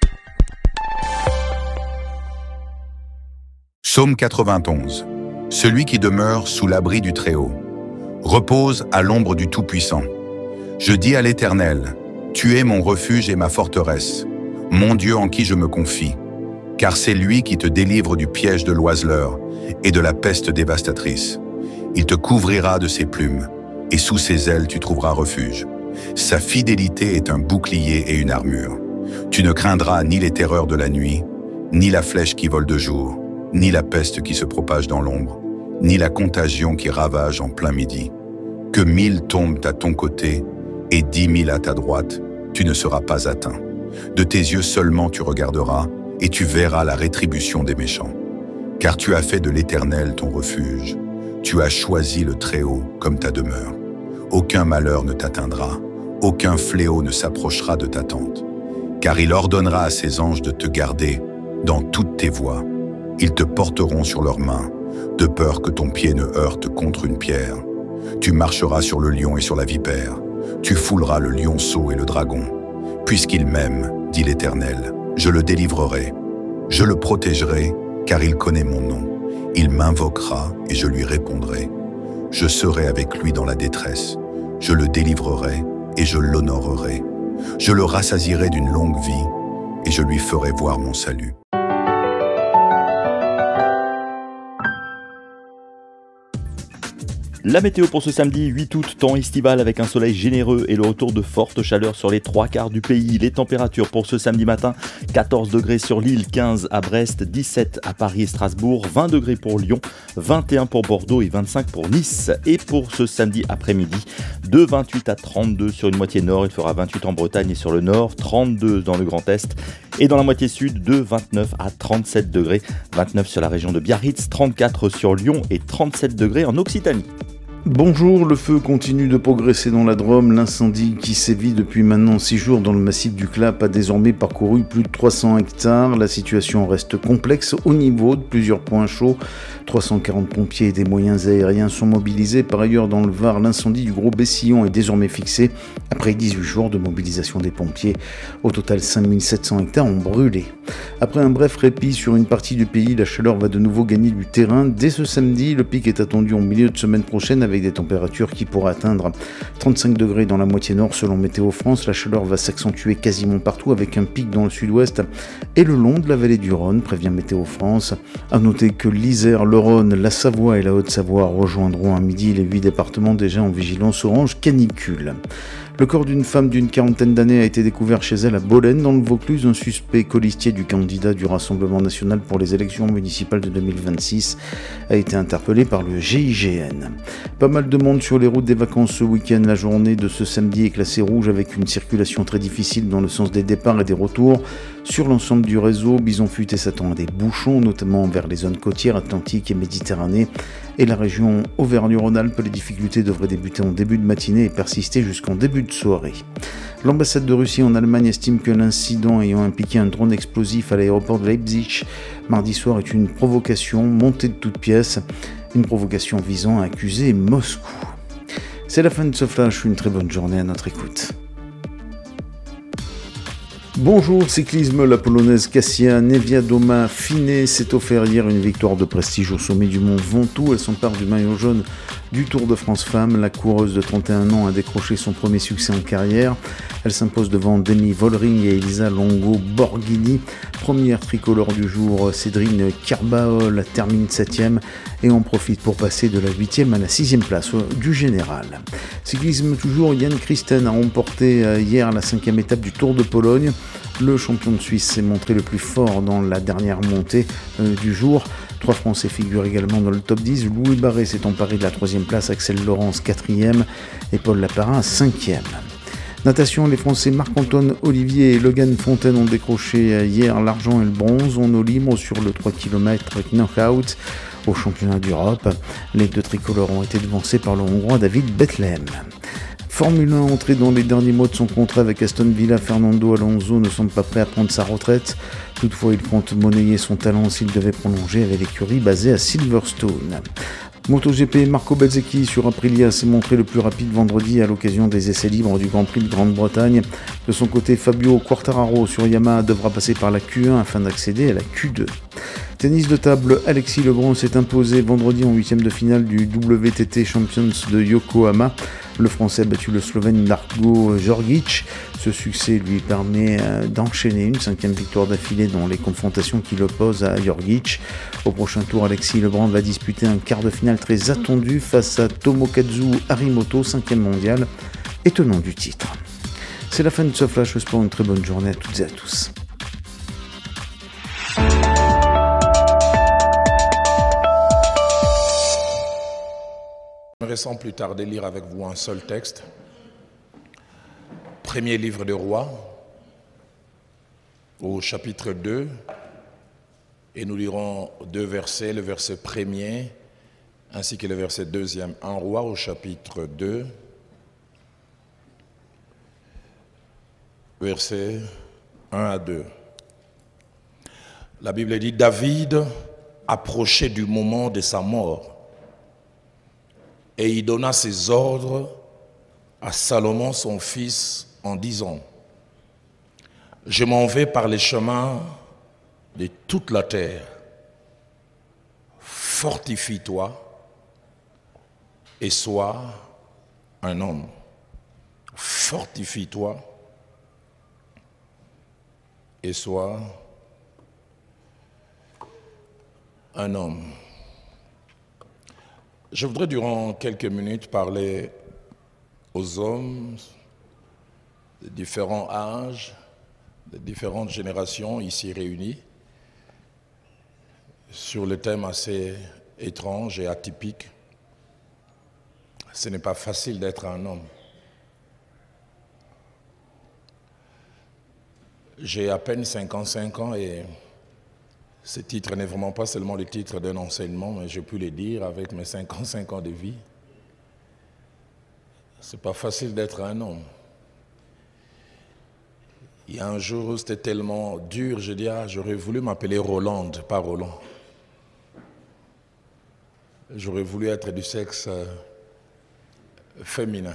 Psaume quatre-vingt-onze. Celui qui demeure sous l'abri du Très-Haut repose à l'ombre du Tout-Puissant. Je dis à l'Éternel, tu es mon refuge et ma forteresse, mon Dieu en qui je me confie, car c'est lui qui te délivre du piège de l'oiseleur et de la peste dévastatrice. Il te couvrira de ses plumes, et sous ses ailes tu trouveras refuge. Sa fidélité est un bouclier et une armure. Tu ne craindras ni les terreurs de la nuit, ni la flèche qui vole de jour, ni la peste qui se propage dans l'ombre, ni la contagion qui ravage en plein midi. Que mille tombent à ton côté et dix mille à ta droite, tu ne seras pas atteint. De tes yeux seulement tu regarderas et tu verras la rétribution des méchants. Car tu as fait de l'Éternel ton refuge. Tu as choisi le Très-Haut comme ta demeure. Aucun malheur ne t'atteindra, aucun fléau ne s'approchera de ta tente. Car il ordonnera à ses anges de te garder dans toutes tes voies. Ils te porteront sur leurs mains, de peur que ton pied ne heurte contre une pierre. Tu marcheras sur le lion et sur la vipère. Tu fouleras le lionceau et le dragon. Puisqu'il m'aime, dit l'Éternel, je le délivrerai. Je le protégerai, car il connaît mon nom. Il m'invoquera et je lui répondrai. Je serai avec lui dans la détresse. Je le délivrerai et je l'honorerai. Je le rassasierai d'une longue vie et je lui ferai voir mon salut. La météo pour ce samedi huit août, temps estival avec un soleil généreux et le retour de forte chaleur sur les trois quarts du pays. Les températures pour ce samedi matin, quatorze degrés sur l'île, quinze à Brest, dix-sept à Paris et Strasbourg, vingt degrés pour Lyon, vingt et un pour Bordeaux et vingt-cinq pour Nice. Et pour ce samedi après-midi, de vingt-huit à trente-deux sur une moitié nord, il fera vingt-huit en Bretagne et sur le nord, trente-deux dans le Grand Est. Et dans la moitié sud, de vingt-neuf à trente-sept degrés, vingt-neuf sur la région de Biarritz, trente-quatre sur Lyon et trente-sept degrés en Occitanie. Bonjour, le feu continue de progresser dans la Drôme. L'incendie qui sévit depuis maintenant six jours dans le massif du Clap a désormais parcouru plus de trois cents hectares. La situation reste complexe au niveau de plusieurs points chauds. trois cent quarante pompiers et des moyens aériens sont mobilisés. Par ailleurs, dans le Var, l'incendie du Gros Bessillon est désormais fixé après dix-huit jours de mobilisation des pompiers. Au total, cinq mille sept cents hectares ont brûlé. Après un bref répit sur une partie du pays, la chaleur va de nouveau gagner du terrain. Dès ce samedi, le pic est attendu en milieu de semaine prochaine avec des températures qui pourraient atteindre trente-cinq degrés dans la moitié nord selon Météo France. La chaleur va s'accentuer quasiment partout avec un pic dans le sud-ouest et le long de la vallée du Rhône, prévient Météo France. À noter que l'Isère, le Rhône, la Savoie et la Haute-Savoie rejoindront à midi les huit départements déjà en vigilance orange canicule. Le corps d'une femme d'une quarantaine d'années a été découvert chez elle à Bolène, dans le Vaucluse. Un suspect colistier du candidat du Rassemblement national pour les élections municipales de deux mille vingt-six a été interpellé par le G I G N. Pas mal de monde sur les routes des vacances ce week-end. La journée de ce samedi est classée rouge avec une circulation très difficile dans le sens des départs et des retours. Sur l'ensemble du réseau, Bison Futé s'attend à des bouchons, notamment vers les zones côtières, Atlantique et Méditerranée. Et la région Auvergne-Rhône-Alpes, les difficultés devraient débuter en début de matinée et persister jusqu'en début de soirée. L'ambassade de Russie en Allemagne estime que l'incident ayant impliqué un drone explosif à l'aéroport de Leipzig mardi soir est une provocation montée de toutes pièces, une provocation visant à accuser Moscou. C'est la fin de ce flash, une très bonne journée à notre écoute. Bonjour cyclisme, la polonaise Kasia Niewiadoma Finet s'est offert hier une victoire de prestige au sommet du mont Ventoux. Elle s'empare du maillot jaune Du Tour de France Femmes, la coureuse de trente et un ans a décroché son premier succès en carrière. Elle s'impose devant Demi Vollering et Elisa Longo Borghini. Première tricolore du jour, Cédrine Kerbaol termine septième et en profite pour passer de la huitième à la sixième place du général. Cyclisme toujours, Jan Christen a remporté hier la cinquième étape du Tour de Pologne. Le champion de Suisse s'est montré le plus fort dans la dernière montée euh, du jour. Trois Français figurent également dans le top dix. Louis Barré s'est emparé de la troisième place, Axel Laurence quatrième et Paul Laparin cinquième. Natation, les Français Marc-Antoine Olivier et Logan Fontaine ont décroché hier l'argent et le bronze en eau libre sur le trois kilomètres knockout au championnat d'Europe. Les deux tricolores ont été devancés par le Hongrois David Bethlehem. Formule un, entré dans les derniers mois de son contrat avec Aston Villa, Fernando Alonso ne semble pas prêt à prendre sa retraite. Toutefois, il compte monnayer son talent s'il devait prolonger avec l'écurie basée à Silverstone. MotoGP, Marco Bezzecchi sur Aprilia s'est montré le plus rapide vendredi à l'occasion des essais libres du Grand Prix de Grande-Bretagne. De son côté, Fabio Quartararo sur Yamaha devra passer par la Q un afin d'accéder à la Q deux. Tennis de table, Alexis Lebrun s'est imposé vendredi en huitième de finale du W T T Champions de Yokohama. Le Français a battu le Slovène Darko Djordjic. Ce succès lui permet d'enchaîner une cinquième victoire d'affilée dans les confrontations qui l'opposent à Djordjic. Au prochain tour, Alexis Lebrun va disputer un quart de finale très attendu face à Tomokazu Harimoto, cinquième mondial et tenant du titre. C'est la fin de ce Flash Sport, une très bonne journée à toutes et à tous. J'aimerais sans plus tarder lire avec vous un seul texte. Premier livre des Rois, au chapitre deux, et nous lirons deux versets, le verset premier ainsi que le verset deuxième. Un Roi au chapitre deux, versets un à deux. La Bible dit, David approchait du moment de sa mort, et il donna ses ordres à Salomon son fils en disant, je m'en vais par les chemins de toute la terre. Fortifie-toi et sois un homme. Fortifie-toi et sois un homme. Je voudrais durant quelques minutes parler aux hommes de différents âges, de différentes générations ici réunies, sur le thème assez étrange et atypique. Ce n'est pas facile d'être un homme. J'ai à peine cinquante-cinq ans et ce titre n'est vraiment pas seulement le titre d'un enseignement, mais j'ai pu le dire avec mes cinquante-cinq ans de vie. C'est pas facile d'être un homme. Il y a un jour où c'était tellement dur, je dis, ah, j'aurais voulu m'appeler Roland, pas Roland. J'aurais voulu être du sexe euh, féminin.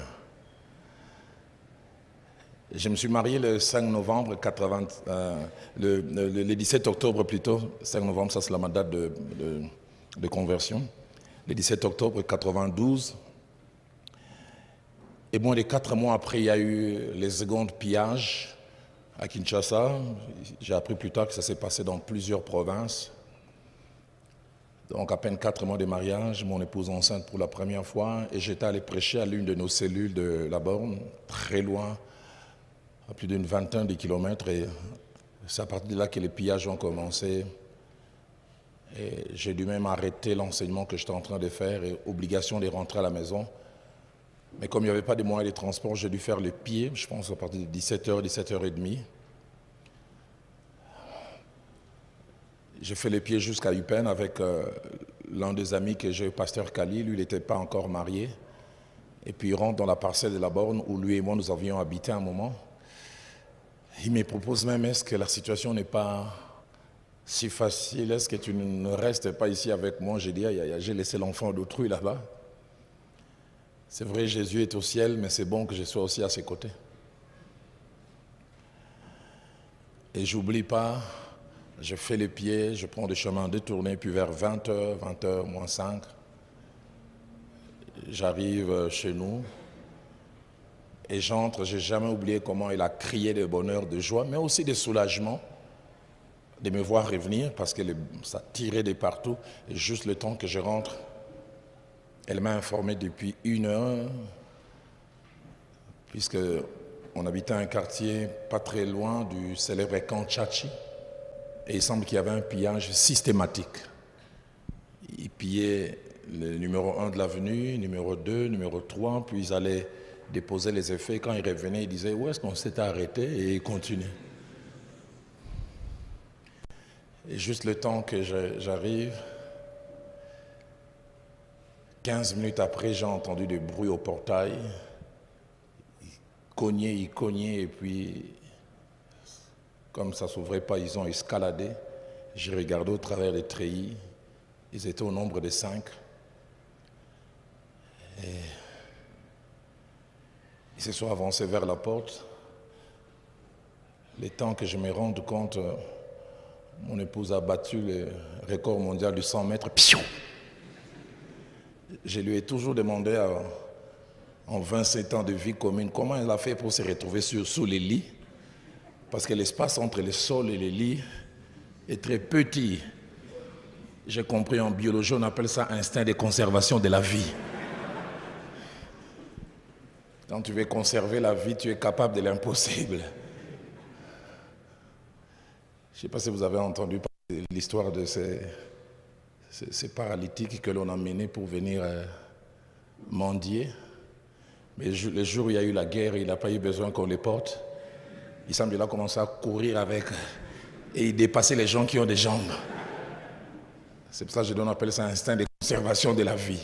Je me suis marié le cinq novembre quatre-vingts, euh, le, le, le dix-sept octobre plutôt, cinq novembre, ça c'est ma date de, de, de conversion, le dix-sept octobre quatre-vingt-douze. Et moins de quatre mois après, il y a eu les secondes pillages à Kinshasa. J'ai appris plus tard que ça s'est passé dans plusieurs provinces. Donc à peine quatre mois de mariage, mon épouse enceinte pour la première fois, et j'étais allé prêcher à l'une de nos cellules de la borne, très loin, à plus d'une vingtaine de kilomètres, et c'est à partir de là que les pillages ont commencé. Et j'ai dû même arrêter l'enseignement que j'étais en train de faire, et obligation de rentrer à la maison. Mais comme il n'y avait pas de moyens de transport, j'ai dû faire le pied, je pense à partir de dix-sept heures, dix-sept heures trente. J'ai fait les pieds jusqu'à Eupen avec euh, l'un des amis que j'ai, pasteur Kali. Lui, il n'était pas encore marié. Et puis il rentre dans la parcelle de la borne où lui et moi, nous avions habité un moment. Il me propose même, est-ce que la situation n'est pas si facile? Est-ce que tu ne restes pas ici avec moi? J'ai dit, j'ai laissé l'enfant d'autrui là-bas. C'est vrai, Jésus est au ciel, mais c'est bon que je sois aussi à ses côtés. Et j'oublie pas, je fais les pieds, je prends des chemins détournés, puis vers vingt heures, vingt heures moins cinq, j'arrive chez nous et j'entre, j'ai jamais oublié comment il a crié de bonheur, de joie, mais aussi de soulagement de me voir revenir parce que ça tirait de partout. Et juste le temps que je rentre, elle m'a informé depuis une heure, puisque on habitait un quartier pas très loin du célèbre camp Tchatchi, et il semble qu'il y avait un pillage systématique. Ils pillaient le numéro un de l'avenue, numéro deux, numéro trois, puis ils allaient déposer les effets. Quand ils revenaient, ils disaient « Où est-ce qu'on s'est arrêté ?» et ils continuaient. Et juste le temps que j'arrive, quinze minutes après, j'ai entendu des bruits au portail. Ils cognaient, ils cognaient, et puis, comme ça ne s'ouvrait pas, ils ont escaladé. J'ai regardé au travers des treillis. Ils étaient au nombre de cinq. Et ils se sont avancés vers la porte. Le temps que je me rende compte, mon épouse a battu le record mondial du cent mètres. Piou! Je lui ai toujours demandé, à, en vingt-sept ans de vie commune, comment elle a fait pour se retrouver sur, sous les lits. Parce que l'espace entre le sol et les lits est très petit. J'ai compris en biologie, on appelle ça instinct de conservation de la vie. Quand tu veux conserver la vie, tu es capable de l'impossible. Je ne sais pas si vous avez entendu parler de l'histoire de ces, ces, ces paralytiques que l'on a menés pour venir euh, mendier. Mais le jour où il y a eu la guerre, il n'a pas eu besoin qu'on les porte. Il semble qu'il a commencé à courir avec et il dépassait les gens qui ont des jambes. C'est pour ça que je appelle ça instinct de conservation de la vie.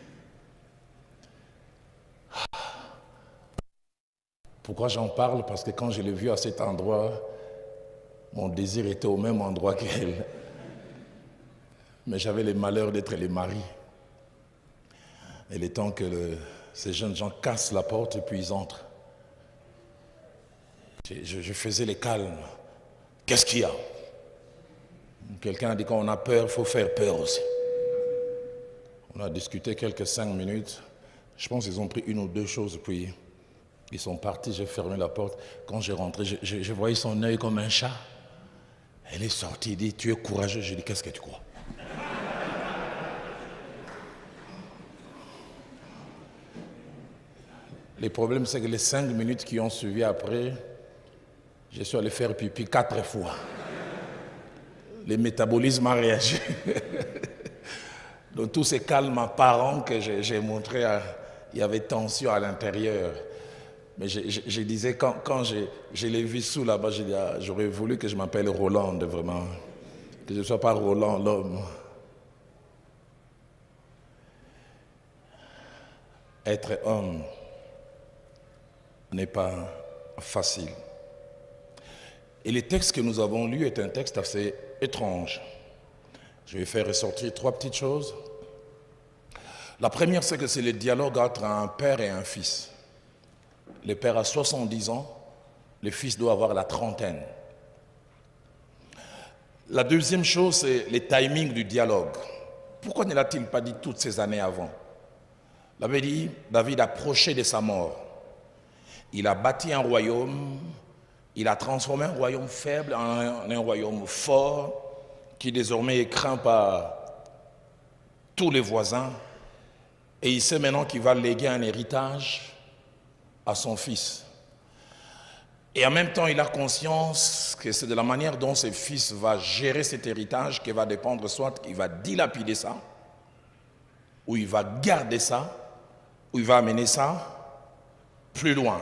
Pourquoi j'en parle? Parce que quand je l'ai vu à cet endroit, mon désir était au même endroit qu'elle. Mais j'avais le malheur d'être le mari. Et le temps que le, ces jeunes gens cassent la porte et puis ils entrent. Je, je, je faisais les calmes. Qu'est-ce qu'il y a? Quelqu'un a dit qu'on a peur, il faut faire peur aussi. On a discuté quelques cinq minutes. Je pense qu'ils ont pris une ou deux choses, puis ils sont partis, j'ai fermé la porte. Quand j'ai rentré, je, je, je voyais son œil comme un chat. Elle est sortie, elle dit, tu es courageux. Je dis, qu'est-ce que tu crois? Le problème, c'est que les cinq minutes qui ont suivi après, je suis allé faire pipi quatre fois. Le métabolisme a réagi. Donc tous ces calmes apparents que j'ai montrés, il y avait tension à l'intérieur. Mais je, je, je disais, quand, quand je, je l'ai vu sous là-bas, ah, j'aurais voulu que je m'appelle Roland, vraiment. Que je ne sois pas Roland, l'homme. Être homme n'est pas facile. Et le texte que nous avons lu est un texte assez étrange. Je vais faire ressortir trois petites choses. La première, c'est que c'est le dialogue entre un père et un fils. Le père a soixante-dix ans, le fils doit avoir la trentaine. La deuxième chose, c'est le timing du dialogue. Pourquoi ne l'a-t-il pas dit toutes ces années avant? David dit, David approchait de sa mort. Il a bâti un royaume, il a transformé un royaume faible en un, en un royaume fort, qui désormais est craint par tous les voisins. Et il sait maintenant qu'il va léguer un héritage à son fils. Et en même temps, il a conscience que c'est de la manière dont ses fils va gérer cet héritage qui va dépendre soit qu'il va dilapider ça, ou il va garder ça, ou il va amener ça plus loin.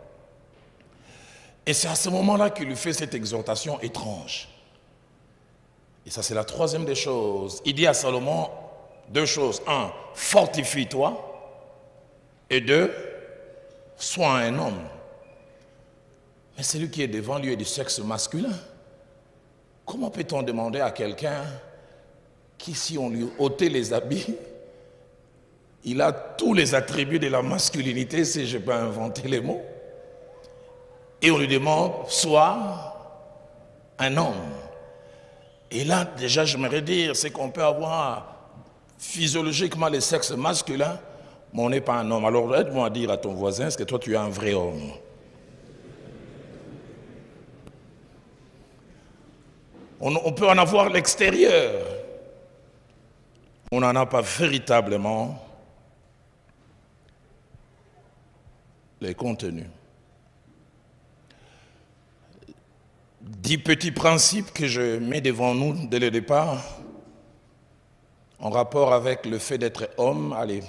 Et c'est à ce moment-là qu'il lui fait cette exhortation étrange. Et ça, c'est la troisième des choses. Il dit à Salomon deux choses. Un, fortifie-toi. Et deux, sois un homme. Mais celui qui est devant lui est du sexe masculin. Comment peut-on demander à quelqu'un qui, si on lui ôtait les habits, il a tous les attributs de la masculinité, si je peux inventer les mots, et on lui demande, sois un homme. Et là, déjà, j'aimerais dire, c'est qu'on peut avoir physiologiquement le sexe masculin, mais on n'est pas un homme. Alors aide-moi à dire à ton voisin, est-ce que toi tu es un vrai homme? On, on peut en avoir l'extérieur, on n'en a pas véritablement les contenus. Dix petits principes que je mets devant nous dès le départ, en rapport avec le fait d'être homme. Allez,